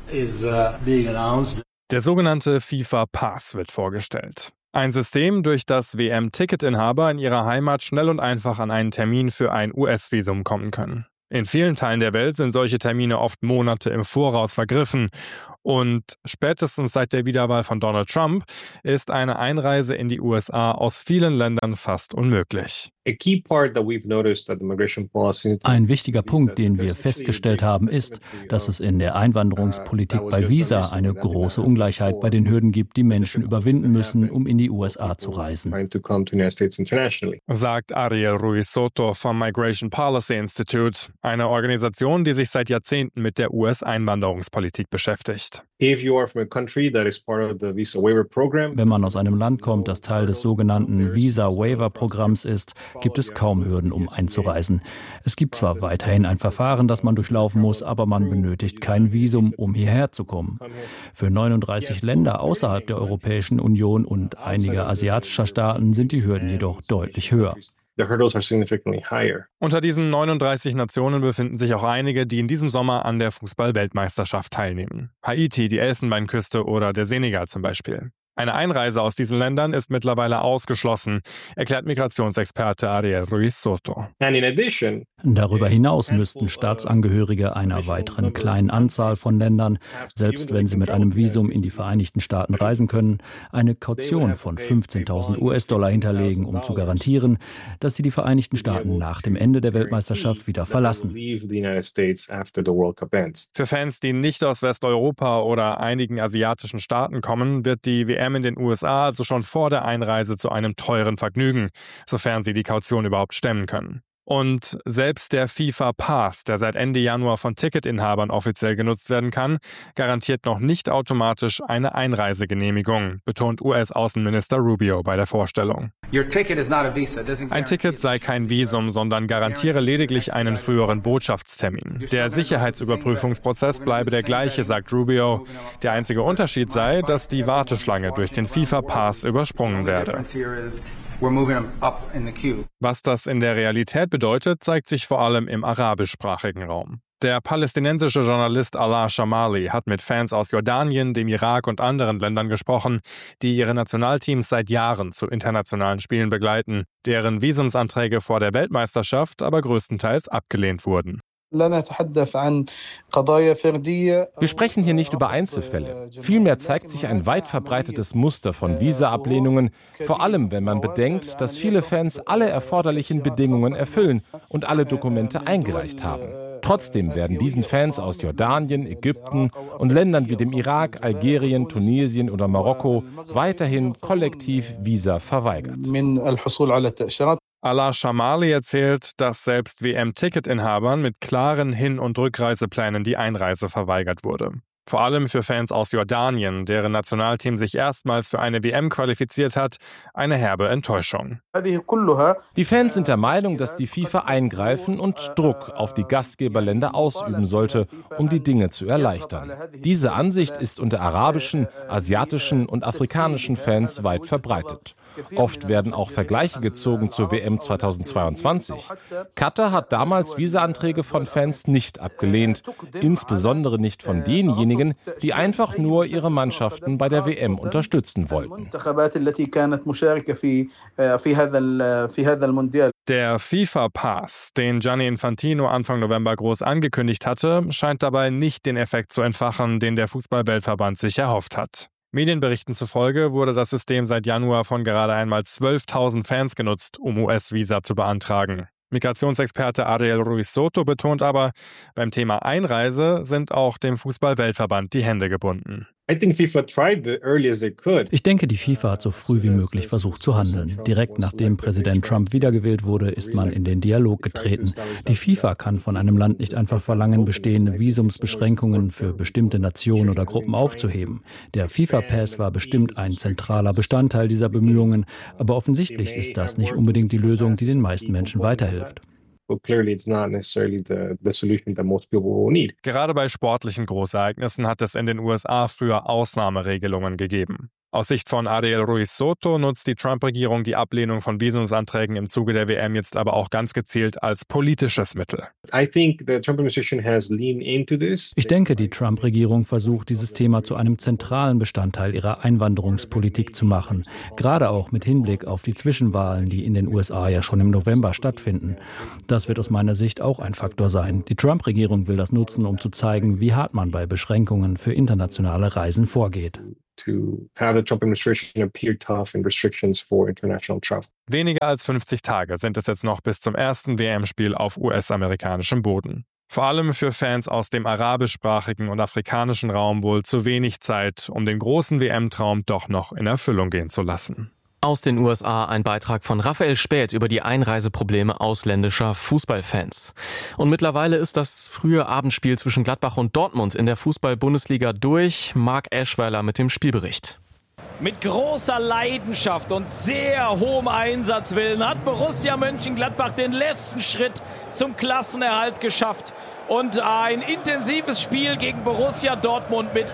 Der sogenannte FIFA Pass wird vorgestellt. Ein System, durch das WM-Ticketinhaber in ihrer Heimat schnell und einfach an einen Termin für ein US-Visum kommen können. In vielen Teilen der Welt sind solche Termine oft Monate im Voraus vergriffen. Und spätestens seit der Wiederwahl von Donald Trump ist eine Einreise in die USA aus vielen Ländern fast unmöglich. Ein wichtiger Punkt, den wir festgestellt haben, ist, dass es in der Einwanderungspolitik bei Visa eine große Ungleichheit bei den Hürden gibt, die Menschen überwinden müssen, um in die USA zu reisen. Sagt Ariel Ruiz Soto vom Migration Policy Institute, eine Organisation, die sich seit Jahrzehnten mit der US-Einwanderungspolitik beschäftigt. Wenn man aus einem Land kommt, das Teil des sogenannten Visa-Waiver-Programms ist, gibt es kaum Hürden, um einzureisen. Es gibt zwar weiterhin ein Verfahren, das man durchlaufen muss, aber man benötigt kein Visum, um hierher zu kommen. Für 39 Länder außerhalb der Europäischen Union und einiger asiatischer Staaten sind die Hürden jedoch deutlich höher. Unter diesen 39 Nationen befinden sich auch einige, die in diesem Sommer an der Fußball-Weltmeisterschaft teilnehmen. Haiti, die Elfenbeinküste oder der Senegal zum Beispiel. Eine Einreise aus diesen Ländern ist mittlerweile ausgeschlossen, erklärt Migrationsexperte Ariel Ruiz Soto. Darüber hinaus müssten Staatsangehörige einer weiteren kleinen Anzahl von Ländern, selbst wenn sie mit einem Visum in die Vereinigten Staaten reisen können, eine Kaution von 15.000 US-Dollar hinterlegen, um zu garantieren, dass sie die Vereinigten Staaten nach dem Ende der Weltmeisterschaft wieder verlassen. Für Fans, die nicht aus Westeuropa oder einigen asiatischen Staaten kommen, wird die WM in den USA also schon vor der Einreise zu einem teuren Vergnügen, sofern sie die Kaution überhaupt stemmen können. Und selbst der FIFA Pass, der seit Ende Januar von Ticketinhabern offiziell genutzt werden kann, garantiert noch nicht automatisch eine Einreisegenehmigung, betont US-Außenminister Rubio bei der Vorstellung. Ein Ticket sei kein Visum, sondern garantiere lediglich einen früheren Botschaftstermin. Der Sicherheitsüberprüfungsprozess bleibe der gleiche, sagt Rubio. Der einzige Unterschied sei, dass die Warteschlange durch den FIFA Pass übersprungen werde. Was das in der Realität bedeutet, zeigt sich vor allem im arabischsprachigen Raum. Der palästinensische Journalist Alaa Shamali hat mit Fans aus Jordanien, dem Irak und anderen Ländern gesprochen, die ihre Nationalteams seit Jahren zu internationalen Spielen begleiten, deren Visumsanträge vor der Weltmeisterschaft aber größtenteils abgelehnt wurden. Wir sprechen hier nicht über Einzelfälle. Vielmehr zeigt sich ein weit verbreitetes Muster von Visa-Ablehnungen, vor allem wenn man bedenkt, dass viele Fans alle erforderlichen Bedingungen erfüllen und alle Dokumente eingereicht haben. Trotzdem werden diesen Fans aus Jordanien, Ägypten und Ländern wie dem Irak, Algerien, Tunesien oder Marokko weiterhin kollektiv Visa verweigert. Alaa Shamali erzählt, dass selbst WM-Ticketinhabern mit klaren Hin- und Rückreiseplänen die Einreise verweigert wurde. Vor allem für Fans aus Jordanien, deren Nationalteam sich erstmals für eine WM qualifiziert hat, eine herbe Enttäuschung. Die Fans sind der Meinung, dass die FIFA eingreifen und Druck auf die Gastgeberländer ausüben sollte, um die Dinge zu erleichtern. Diese Ansicht ist unter arabischen, asiatischen und afrikanischen Fans weit verbreitet. Oft werden auch Vergleiche gezogen zur WM 2022. Katar hat damals Visa-Anträge von Fans nicht abgelehnt, insbesondere nicht von denjenigen, die einfach nur ihre Mannschaften bei der WM unterstützen wollten. Der FIFA-Pass, den Gianni Infantino Anfang November groß angekündigt hatte, scheint dabei nicht den Effekt zu entfachen, den der Fußball-Weltverband sich erhofft hat. Medienberichten zufolge wurde das System seit Januar von gerade einmal 12.000 Fans genutzt, um US-Visa zu beantragen. Migrationsexperte Ariel Ruiz Soto betont aber, beim Thema Einreise sind auch dem Fußball-Weltverband die Hände gebunden. Ich denke, die FIFA hat so früh wie möglich versucht zu handeln. Direkt nachdem Präsident Trump wiedergewählt wurde, ist man in den Dialog getreten. Die FIFA kann von einem Land nicht einfach verlangen, bestehende Visumsbeschränkungen für bestimmte Nationen oder Gruppen aufzuheben. Der FIFA-Pass war bestimmt ein zentraler Bestandteil dieser Bemühungen, aber offensichtlich ist das nicht unbedingt die Lösung, die den meisten Menschen weiterhilft. Gerade bei sportlichen Großereignissen hat es in den USA früher Ausnahmeregelungen gegeben. Aus Sicht von Ariel Ruiz Soto nutzt die Trump-Regierung die Ablehnung von Visumsanträgen im Zuge der WM jetzt aber auch ganz gezielt als politisches Mittel. Ich denke, die Trump-Regierung versucht, dieses Thema zu einem zentralen Bestandteil ihrer Einwanderungspolitik zu machen. Gerade auch mit Hinblick auf die Zwischenwahlen, die in den USA ja schon im November stattfinden. Das wird aus meiner Sicht auch ein Faktor sein. Die Trump-Regierung will das nutzen, um zu zeigen, wie hart man bei Beschränkungen für internationale Reisen vorgeht. Weniger als 50 Tage sind es jetzt noch bis zum ersten WM-Spiel auf US-amerikanischem Boden. Vor allem für Fans aus dem arabischsprachigen und afrikanischen Raum wohl zu wenig Zeit, um den großen WM-Traum doch noch in Erfüllung gehen zu lassen. Aus den USA ein Beitrag von Raphael Späth über die Einreiseprobleme ausländischer Fußballfans. Und mittlerweile ist das frühe Abendspiel zwischen Gladbach und Dortmund in der Fußball-Bundesliga durch. Marc Eschweiler mit dem Spielbericht. Mit großer Leidenschaft und sehr hohem Einsatzwillen hat Borussia Mönchengladbach den letzten Schritt zum Klassenerhalt geschafft und ein intensives Spiel gegen Borussia Dortmund mit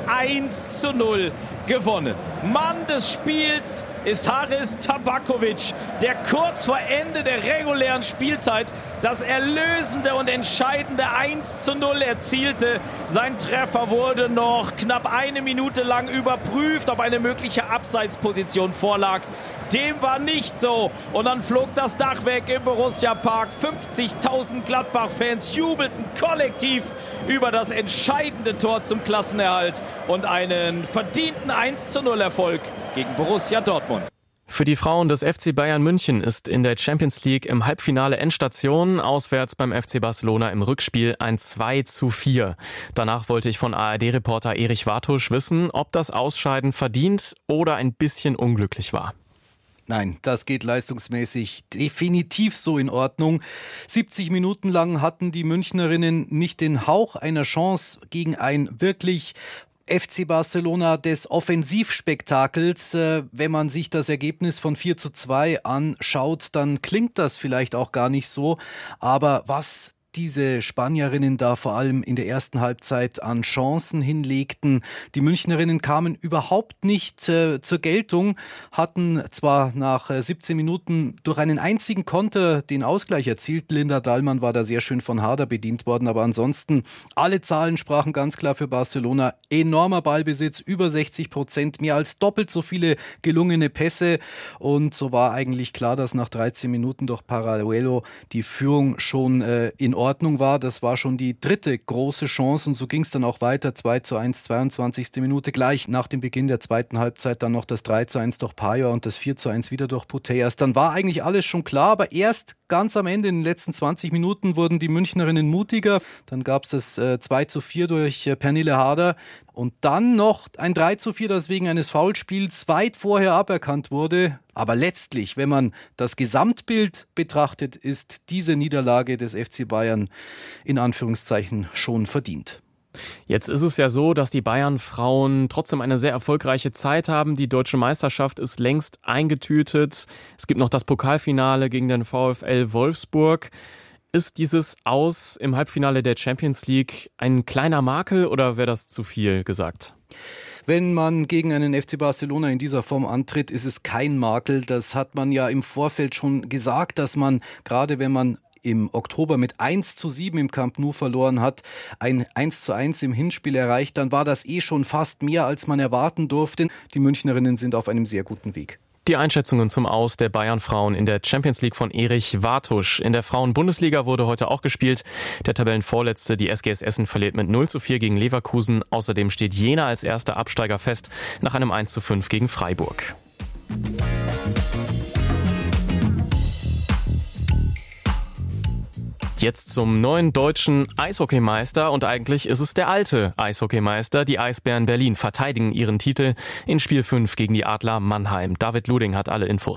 1:0 gewonnen. Mann des Spiels ist Haris Tabakovic, der kurz vor Ende der regulären Spielzeit das erlösende und entscheidende 1:0 erzielte. Sein Treffer wurde noch knapp eine Minute lang überprüft, ob eine mögliche Abseitsposition vorlag. Dem war nicht so. Und dann flog das Dach weg im Borussia-Park. 50.000 Gladbach-Fans jubelten kollektiv über das entscheidende Tor zum Klassenerhalt und einen verdienten 1:0-Erfolg gegen Borussia Dortmund. Für die Frauen des FC Bayern München ist in der Champions League im Halbfinale Endstation, auswärts beim FC Barcelona im Rückspiel ein 2:4. Danach wollte ich von ARD-Reporter Erich Wartusch wissen, ob das Ausscheiden verdient oder ein bisschen unglücklich war. Nein, das geht leistungsmäßig definitiv so in Ordnung. 70 Minuten lang hatten die Münchnerinnen nicht den Hauch einer Chance gegen ein wirklich FC Barcelona des Offensivspektakels. Wenn man sich das Ergebnis von 4:2 anschaut, dann klingt das vielleicht auch gar nicht so. Aber was diese Spanierinnen da vor allem in der ersten Halbzeit an Chancen hinlegten. Die Münchnerinnen kamen überhaupt nicht zur Geltung, hatten zwar nach 17 Minuten durch einen einzigen Konter den Ausgleich erzielt. Linda Dahlmann war da sehr schön von Harder bedient worden, aber ansonsten alle Zahlen sprachen ganz klar für Barcelona. Enormer Ballbesitz, über 60%, mehr als doppelt so viele gelungene Pässe und so war eigentlich klar, dass nach 13 Minuten durch Paraluelo die Führung schon in Ordnung war. Das war schon die dritte große Chance und so ging es dann auch weiter. 2:1, 22. Minute. Gleich nach dem Beginn der zweiten Halbzeit dann noch das 3:1 durch Payor und das 4:1 wieder durch Putellas. Dann war eigentlich alles schon klar, aber erst ganz am Ende, in den letzten 20 Minuten, wurden die Münchnerinnen mutiger. Dann gab es das 2:4 durch Pernille Harder und dann noch ein 3:4, das wegen eines Foulspiels weit vorher aberkannt wurde. Aber letztlich, wenn man das Gesamtbild betrachtet, ist diese Niederlage des FC Bayern in Anführungszeichen schon verdient. Jetzt ist es ja so, dass die Bayern-Frauen trotzdem eine sehr erfolgreiche Zeit haben. Die deutsche Meisterschaft ist längst eingetütet. Es gibt noch das Pokalfinale gegen den VfL Wolfsburg. Ist dieses Aus im Halbfinale der Champions League ein kleiner Makel oder wäre das zu viel gesagt? Wenn man gegen einen FC Barcelona in dieser Form antritt, ist es kein Makel. Das hat man ja im Vorfeld schon gesagt, dass man, gerade wenn man im Oktober mit 1:7 im Camp Nou verloren hat, ein 1:1 im Hinspiel erreicht, dann war das schon fast mehr, als man erwarten durfte. Die Münchnerinnen sind auf einem sehr guten Weg. Die Einschätzungen zum Aus der Bayern-Frauen in der Champions League von Erich Wartusch. In der Frauen-Bundesliga wurde heute auch gespielt. Der Tabellenvorletzte, die SGS Essen, verliert mit 0:4 gegen Leverkusen. Außerdem steht Jena als erster Absteiger fest nach einem 1:5 gegen Freiburg. Jetzt zum neuen deutschen Eishockeymeister und eigentlich ist es der alte Eishockeymeister. Die Eisbären Berlin verteidigen ihren Titel in Spiel 5 gegen die Adler Mannheim. David Luding hat alle Infos.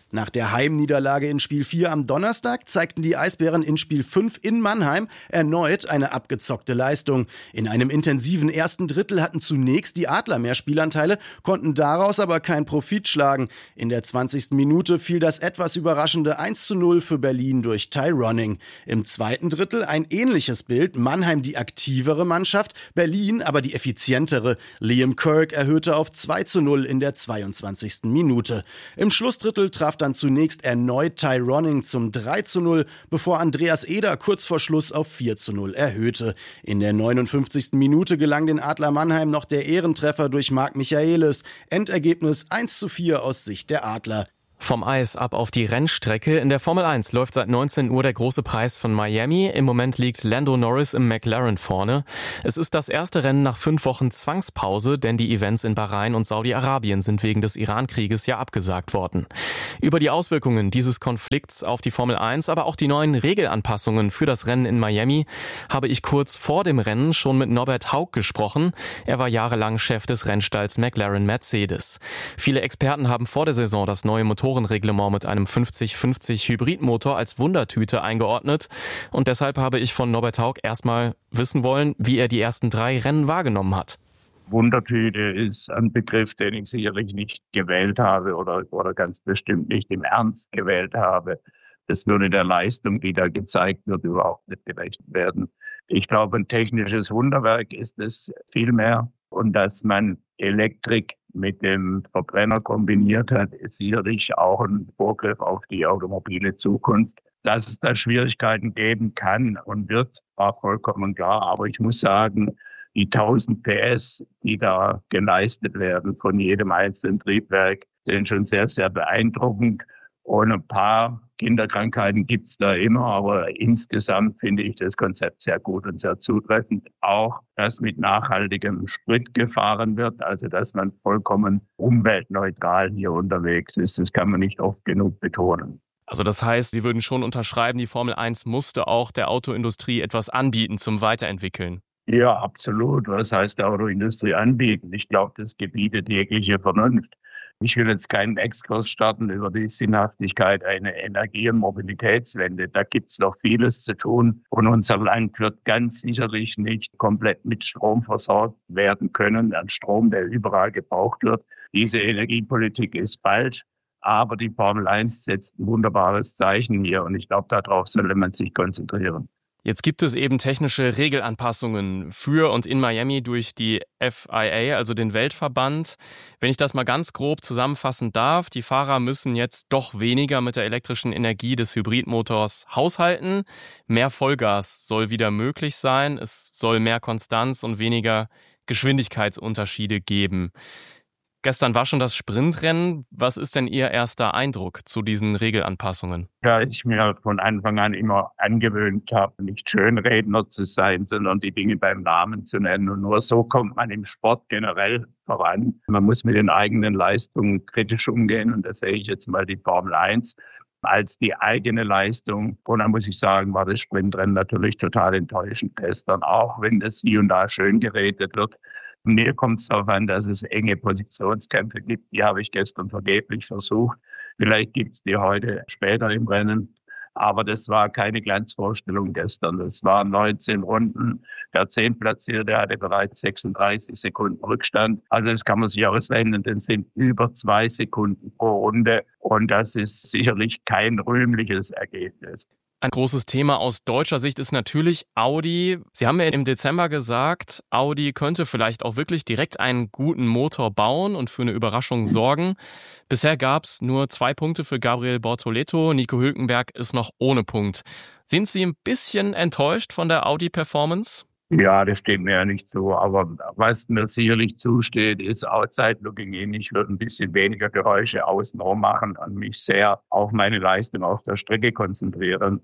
Nach der Heimniederlage in Spiel 4 am Donnerstag zeigten die Eisbären in Spiel 5 in Mannheim erneut eine abgezockte Leistung. In einem intensiven ersten Drittel hatten zunächst die Adler mehr Spielanteile, konnten daraus aber keinen Profit schlagen. In der 20. Minute fiel das etwas überraschende 1:0 für Berlin durch Ty Ronning. Im zweiten Drittel ein ähnliches Bild, Mannheim die aktivere Mannschaft, Berlin aber die effizientere. Liam Kirk erhöhte auf 2:0 in der 22. Minute. Im Schlussdrittel traf dann zunächst erneut Ty Ronning zum 3:0, bevor Andreas Eder kurz vor Schluss auf 4:0 erhöhte. In der 59. Minute gelang den Adler Mannheim noch der Ehrentreffer durch Marc Michaelis. Endergebnis 1:4 aus Sicht der Adler. Vom Eis ab auf die Rennstrecke. In der Formel 1 läuft seit 19 Uhr der große Preis von Miami. Im Moment liegt Lando Norris im McLaren vorne. Es ist das erste Rennen nach 5 Wochen Zwangspause, denn die Events in Bahrain und Saudi-Arabien sind wegen des Iran-Krieges ja abgesagt worden. Über die Auswirkungen dieses Konflikts auf die Formel 1, aber auch die neuen Regelanpassungen für das Rennen in Miami habe ich kurz vor dem Rennen schon mit Norbert Haug gesprochen. Er war jahrelang Chef des Rennstalls McLaren Mercedes. Viele Experten haben vor der Saison das neue Motorenreglement mit einem 50-50 Hybridmotor als Wundertüte eingeordnet. Und deshalb habe ich von Norbert Haug erstmal wissen wollen, wie er die ersten 3 Rennen wahrgenommen hat. Wundertüte ist ein Begriff, den ich sicherlich nicht gewählt habe oder ganz bestimmt nicht im Ernst gewählt habe. Das würde der Leistung, die da gezeigt wird, überhaupt nicht gerecht werden. Ich glaube, ein technisches Wunderwerk ist es vielmehr. Und dass man Elektrik mit dem Verbrenner kombiniert hat, ist sicherlich auch ein Vorgriff auf die automobile Zukunft. Dass es da Schwierigkeiten geben kann und wird, war vollkommen klar. Aber ich muss sagen, die 1000 PS, die da geleistet werden von jedem einzelnen Triebwerk, sind schon sehr, sehr beeindruckend. Und ein paar Kinderkrankheiten gibt's da immer, aber insgesamt finde ich das Konzept sehr gut und sehr zutreffend. Auch, dass mit nachhaltigem Sprit gefahren wird, also dass man vollkommen umweltneutral hier unterwegs ist. Das kann man nicht oft genug betonen. Also das heißt, Sie würden schon unterschreiben, die Formel 1 musste auch der Autoindustrie etwas anbieten zum Weiterentwickeln. Ja, absolut. Was heißt der Autoindustrie anbieten? Ich glaube, das gebietet jegliche Vernunft. Ich will jetzt keinen Exkurs starten über die Sinnhaftigkeit einer Energie- und Mobilitätswende. Da gibt's noch vieles zu tun. Und unser Land wird ganz sicherlich nicht komplett mit Strom versorgt werden können, an Strom, der überall gebraucht wird. Diese Energiepolitik ist falsch. Aber die Formel 1 setzt ein wunderbares Zeichen hier. Und ich glaube, darauf sollte man sich konzentrieren. Jetzt gibt es eben technische Regelanpassungen für und in Miami durch die FIA, also den Weltverband. Wenn ich das mal ganz grob zusammenfassen darf, die Fahrer müssen jetzt doch weniger mit der elektrischen Energie des Hybridmotors haushalten. Mehr Vollgas soll wieder möglich sein. Es soll mehr Konstanz und weniger Geschwindigkeitsunterschiede geben. Gestern war schon das Sprintrennen. Was ist denn Ihr erster Eindruck zu diesen Regelanpassungen? Ja, ich mir von Anfang an immer angewöhnt habe, nicht Schönredner zu sein, sondern die Dinge beim Namen zu nennen. Und nur so kommt man im Sport generell voran. Man muss mit den eigenen Leistungen kritisch umgehen. Und da sehe ich jetzt mal die Formel 1 als die eigene Leistung. Und dann muss ich sagen, war das Sprintrennen natürlich total enttäuschend gestern, auch wenn das hier und da schön geredet wird. Mir kommt es darauf an, dass es enge Positionskämpfe gibt. Die habe ich gestern vergeblich versucht. Vielleicht gibt es die heute später im Rennen. Aber das war keine Glanzvorstellung gestern. Das waren 19 Runden. Der 10. Platzierte hatte bereits 36 Sekunden Rückstand. Also das kann man sich ausrechnen. Das sind über 2 Sekunden pro Runde. Und das ist sicherlich kein rühmliches Ergebnis. Ein großes Thema aus deutscher Sicht ist natürlich Audi. Sie haben ja im Dezember gesagt, Audi könnte vielleicht auch wirklich direkt einen guten Motor bauen und für eine Überraschung sorgen. Bisher gab es nur 2 Punkte für Gabriel Bortoleto. Nico Hülkenberg ist noch ohne Punkt. Sind Sie ein bisschen enttäuscht von der Audi-Performance? Ja, das steht mir ja nicht so. Aber was mir sicherlich zusteht, ist Outside Looking In. Ich würde ein bisschen weniger Geräusche außenrum machen und mich sehr auf meine Leistung auf der Strecke konzentrieren.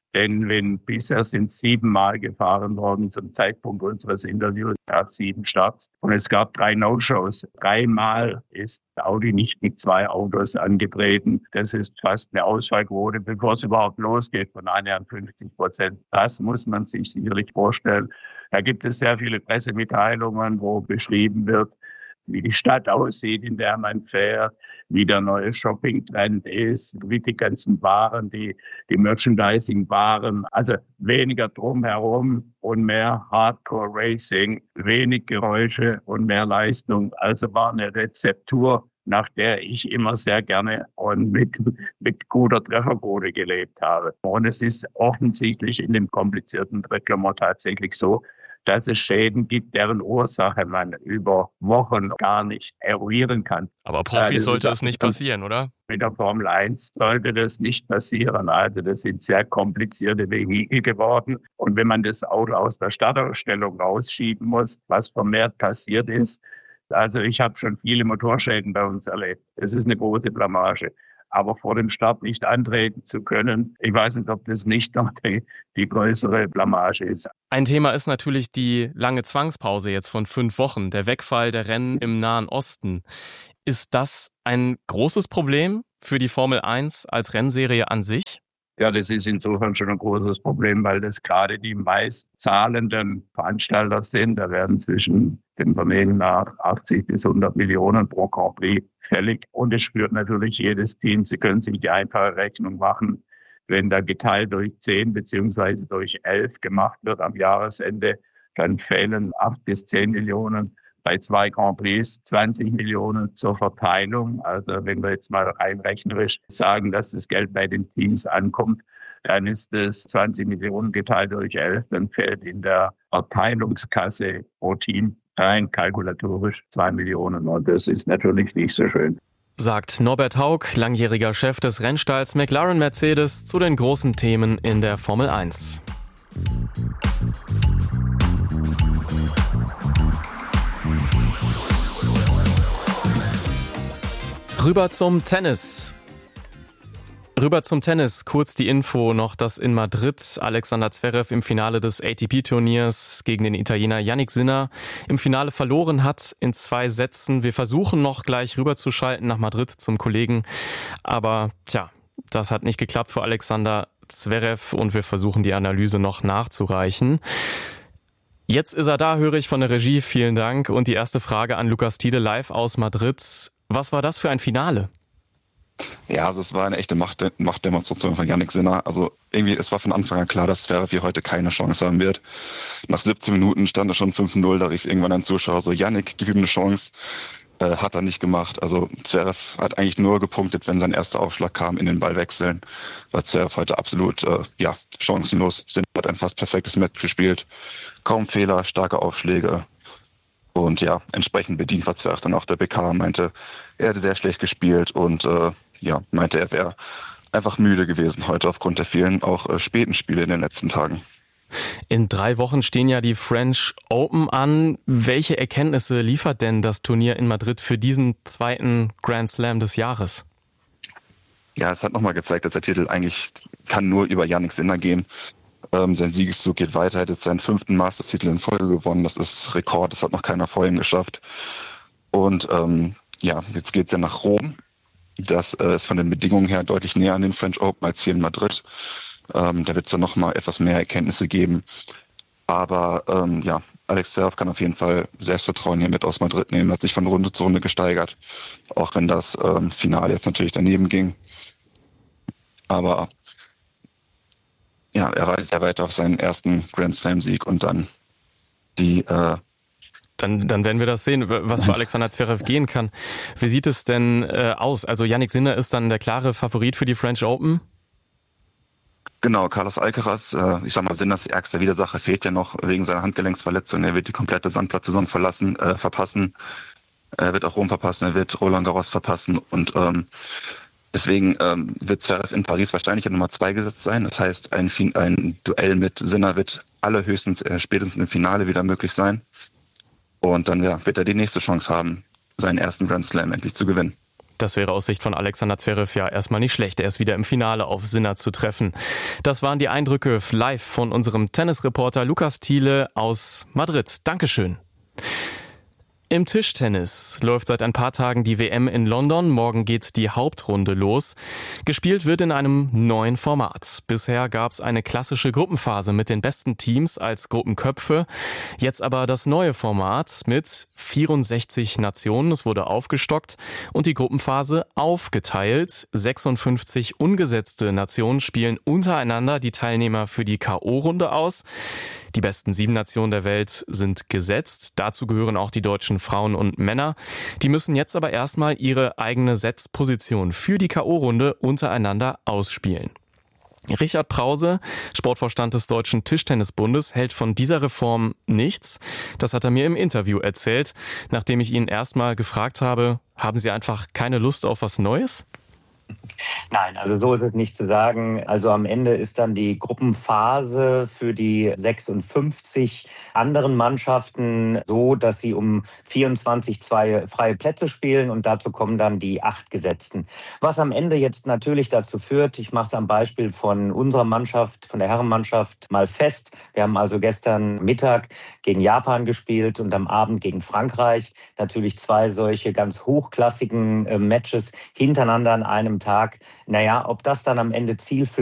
Denn bisher sind 7 Mal gefahren worden zum Zeitpunkt unseres Interviews. Es gab 7 Starts und es gab 3 No-Shows. 3 Mal ist Audi nicht mit 2 Autos angetreten. Das ist fast eine Ausfallquote, bevor es überhaupt losgeht, von annähernd 50%. Das muss man sich sicherlich vorstellen. Da gibt es sehr viele Pressemitteilungen, wo beschrieben wird, wie die Stadt aussieht, in der man fährt, wie der neue Shopping-Trend ist, wie die ganzen Waren, die Merchandising-Waren, also weniger drumherum und mehr Hardcore-Racing, wenig Geräusche und mehr Leistung. Also war eine Rezeptur, nach der ich immer sehr gerne und mit guter Trefferquote gelebt habe. Und es ist offensichtlich in dem komplizierten Reglement tatsächlich so, dass es Schäden gibt, deren Ursache man über Wochen gar nicht eruieren kann. Aber Profis sollte es nicht passieren, oder? Mit der Formel 1 sollte das nicht passieren. Also das sind sehr komplizierte Vehikel geworden. Und wenn man das Auto aus der Startausstellung rausschieben muss, was vermehrt passiert ist, also ich habe schon viele Motorschäden bei uns erlebt. Es ist eine große Blamage. Aber vor dem Start nicht antreten zu können, ich weiß nicht, ob das nicht noch die größere Blamage ist. Ein Thema ist natürlich die lange Zwangspause jetzt von 5 Wochen, der Wegfall der Rennen im Nahen Osten. Ist das ein großes Problem für die Formel 1 als Rennserie an sich? Ja, das ist insofern schon ein großes Problem, weil das gerade die meist zahlenden Veranstalter sind. Da werden zwischen dem Vermögen nach 80 bis 100 Millionen pro Grand Prix fällig. Und es spürt natürlich jedes Team. Sie können sich die einfache Rechnung machen. Wenn da geteilt durch 10 beziehungsweise durch 11 gemacht wird am Jahresende, dann fehlen 8 bis 10 Millionen. Bei 2 Grand Prix 20 Millionen zur Verteilung. Also wenn wir jetzt mal rein rechnerisch sagen, dass das Geld bei den Teams ankommt, dann ist es 20 Millionen geteilt durch 11. Dann fällt in der Verteilungskasse pro Team rein kalkulatorisch 2 Millionen. Und das ist natürlich nicht so schön. Sagt Norbert Haug, langjähriger Chef des Rennstalls McLaren Mercedes, zu den großen Themen in der Formel 1. Rüber zum Tennis. Kurz die Info noch, dass in Madrid Alexander Zverev im Finale des ATP-Turniers gegen den Italiener Jannik Sinner im Finale verloren hat in 2 Sätzen. Wir versuchen noch gleich rüberzuschalten nach Madrid zum Kollegen, aber das hat nicht geklappt für Alexander Zverev und wir versuchen die Analyse noch nachzureichen. Jetzt ist er da, höre ich von der Regie. Vielen Dank. Und die erste Frage an Lukas Thiele live aus Madrid. Was war das für ein Finale? Ja, also es war eine echte Machtdemonstration von Jannik Sinner. Also irgendwie, es war von Anfang an klar, dass Zverev hier heute keine Chance haben wird. Nach 17 Minuten stand er schon 5-0, da rief irgendwann ein Zuschauer so, Jannik, gib ihm eine Chance. Hat er nicht gemacht. Also Zverev hat eigentlich nur gepunktet, wenn sein erster Aufschlag kam in den Ballwechseln. War Zverev heute absolut chancenlos. Sinner hat ein fast perfektes Match gespielt. Kaum Fehler, starke Aufschläge. Und ja, entsprechend bedient war Zverev dann auch der PK, meinte, er hätte sehr schlecht gespielt und meinte, er wäre einfach müde gewesen heute aufgrund der vielen auch späten Spiele in den letzten Tagen. In 3 Wochen stehen ja die French Open an. Welche Erkenntnisse liefert denn das Turnier in Madrid für diesen 2. Grand Slam des Jahres? Ja, es hat nochmal gezeigt, dass der Titel eigentlich kann nur über Jannik Sinner gehen. Sein Siegeszug geht weiter, er hat jetzt seinen 5. Masters-Titel in Folge gewonnen. Das ist Rekord, das hat noch keiner vor ihm geschafft. Und jetzt geht es ja nach Rom. Das ist von den Bedingungen her deutlich näher an den French Open als hier in Madrid. Da wird es dann nochmal etwas mehr Erkenntnisse geben. Aber Alex Zverev kann auf jeden Fall Selbstvertrauen hier mit aus Madrid nehmen, hat sich von Runde zu Runde gesteigert. Auch wenn das Finale jetzt natürlich daneben ging. Aber er reitet ja weiter auf seinen ersten Grand Slam-Sieg und dann Dann werden wir das sehen, was für Alexander Zverev gehen kann. Wie sieht es denn aus? Also Jannik Sinner ist dann der klare Favorit für die French Open? Genau, Carlos Alcaraz, Sinners ärgster Widersacher fehlt ja noch wegen seiner Handgelenksverletzung. Er wird die komplette Sandplatzsaison verpassen. Er wird auch Rom verpassen, er wird Roland Garros verpassen und deswegen wird Zverev in Paris wahrscheinlich an Nummer 2 gesetzt sein. Das heißt, ein Duell mit Sinner wird allerhöchstens spätestens im Finale wieder möglich sein. Und dann wird er die nächste Chance haben, seinen ersten Grand Slam endlich zu gewinnen. Das wäre aus Sicht von Alexander Zverev ja erstmal nicht schlecht. Er ist wieder im Finale auf Sinner zu treffen. Das waren die Eindrücke live von unserem Tennisreporter Lukas Thiele aus Madrid. Dankeschön. Im Tischtennis läuft seit ein paar Tagen die WM in London. Morgen geht die Hauptrunde los. Gespielt wird in einem neuen Format. Bisher gab es eine klassische Gruppenphase mit den besten Teams als Gruppenköpfe. Jetzt aber das neue Format mit 64 Nationen. Es wurde aufgestockt und die Gruppenphase aufgeteilt. 56 ungesetzte Nationen spielen untereinander die Teilnehmer für die K.O.-Runde aus. Die besten 7 Nationen der Welt sind gesetzt. Dazu gehören auch die deutschen Frauen und Männer. Die müssen jetzt aber erstmal ihre eigene Setzposition für die K.O.-Runde untereinander ausspielen. Richard Prause, Sportvorstand des Deutschen Tischtennisbundes, hält von dieser Reform nichts. Das hat er mir im Interview erzählt, nachdem ich ihn erstmal gefragt habe, haben Sie einfach keine Lust auf was Neues? Nein, also so ist es nicht zu sagen. Also am Ende ist dann die Gruppenphase für die 56 anderen Mannschaften so, dass sie um 24 freie Plätze spielen und dazu kommen dann die 8 Gesetzten. Was am Ende jetzt natürlich dazu führt, ich mache es am Beispiel von unserer Mannschaft, von der Herrenmannschaft mal fest. Wir haben also gestern Mittag gegen Japan gespielt und am Abend gegen Frankreich. Natürlich 2 solche ganz hochklassigen Matches hintereinander an einem Tag. Naja, ob das dann am Ende zielführend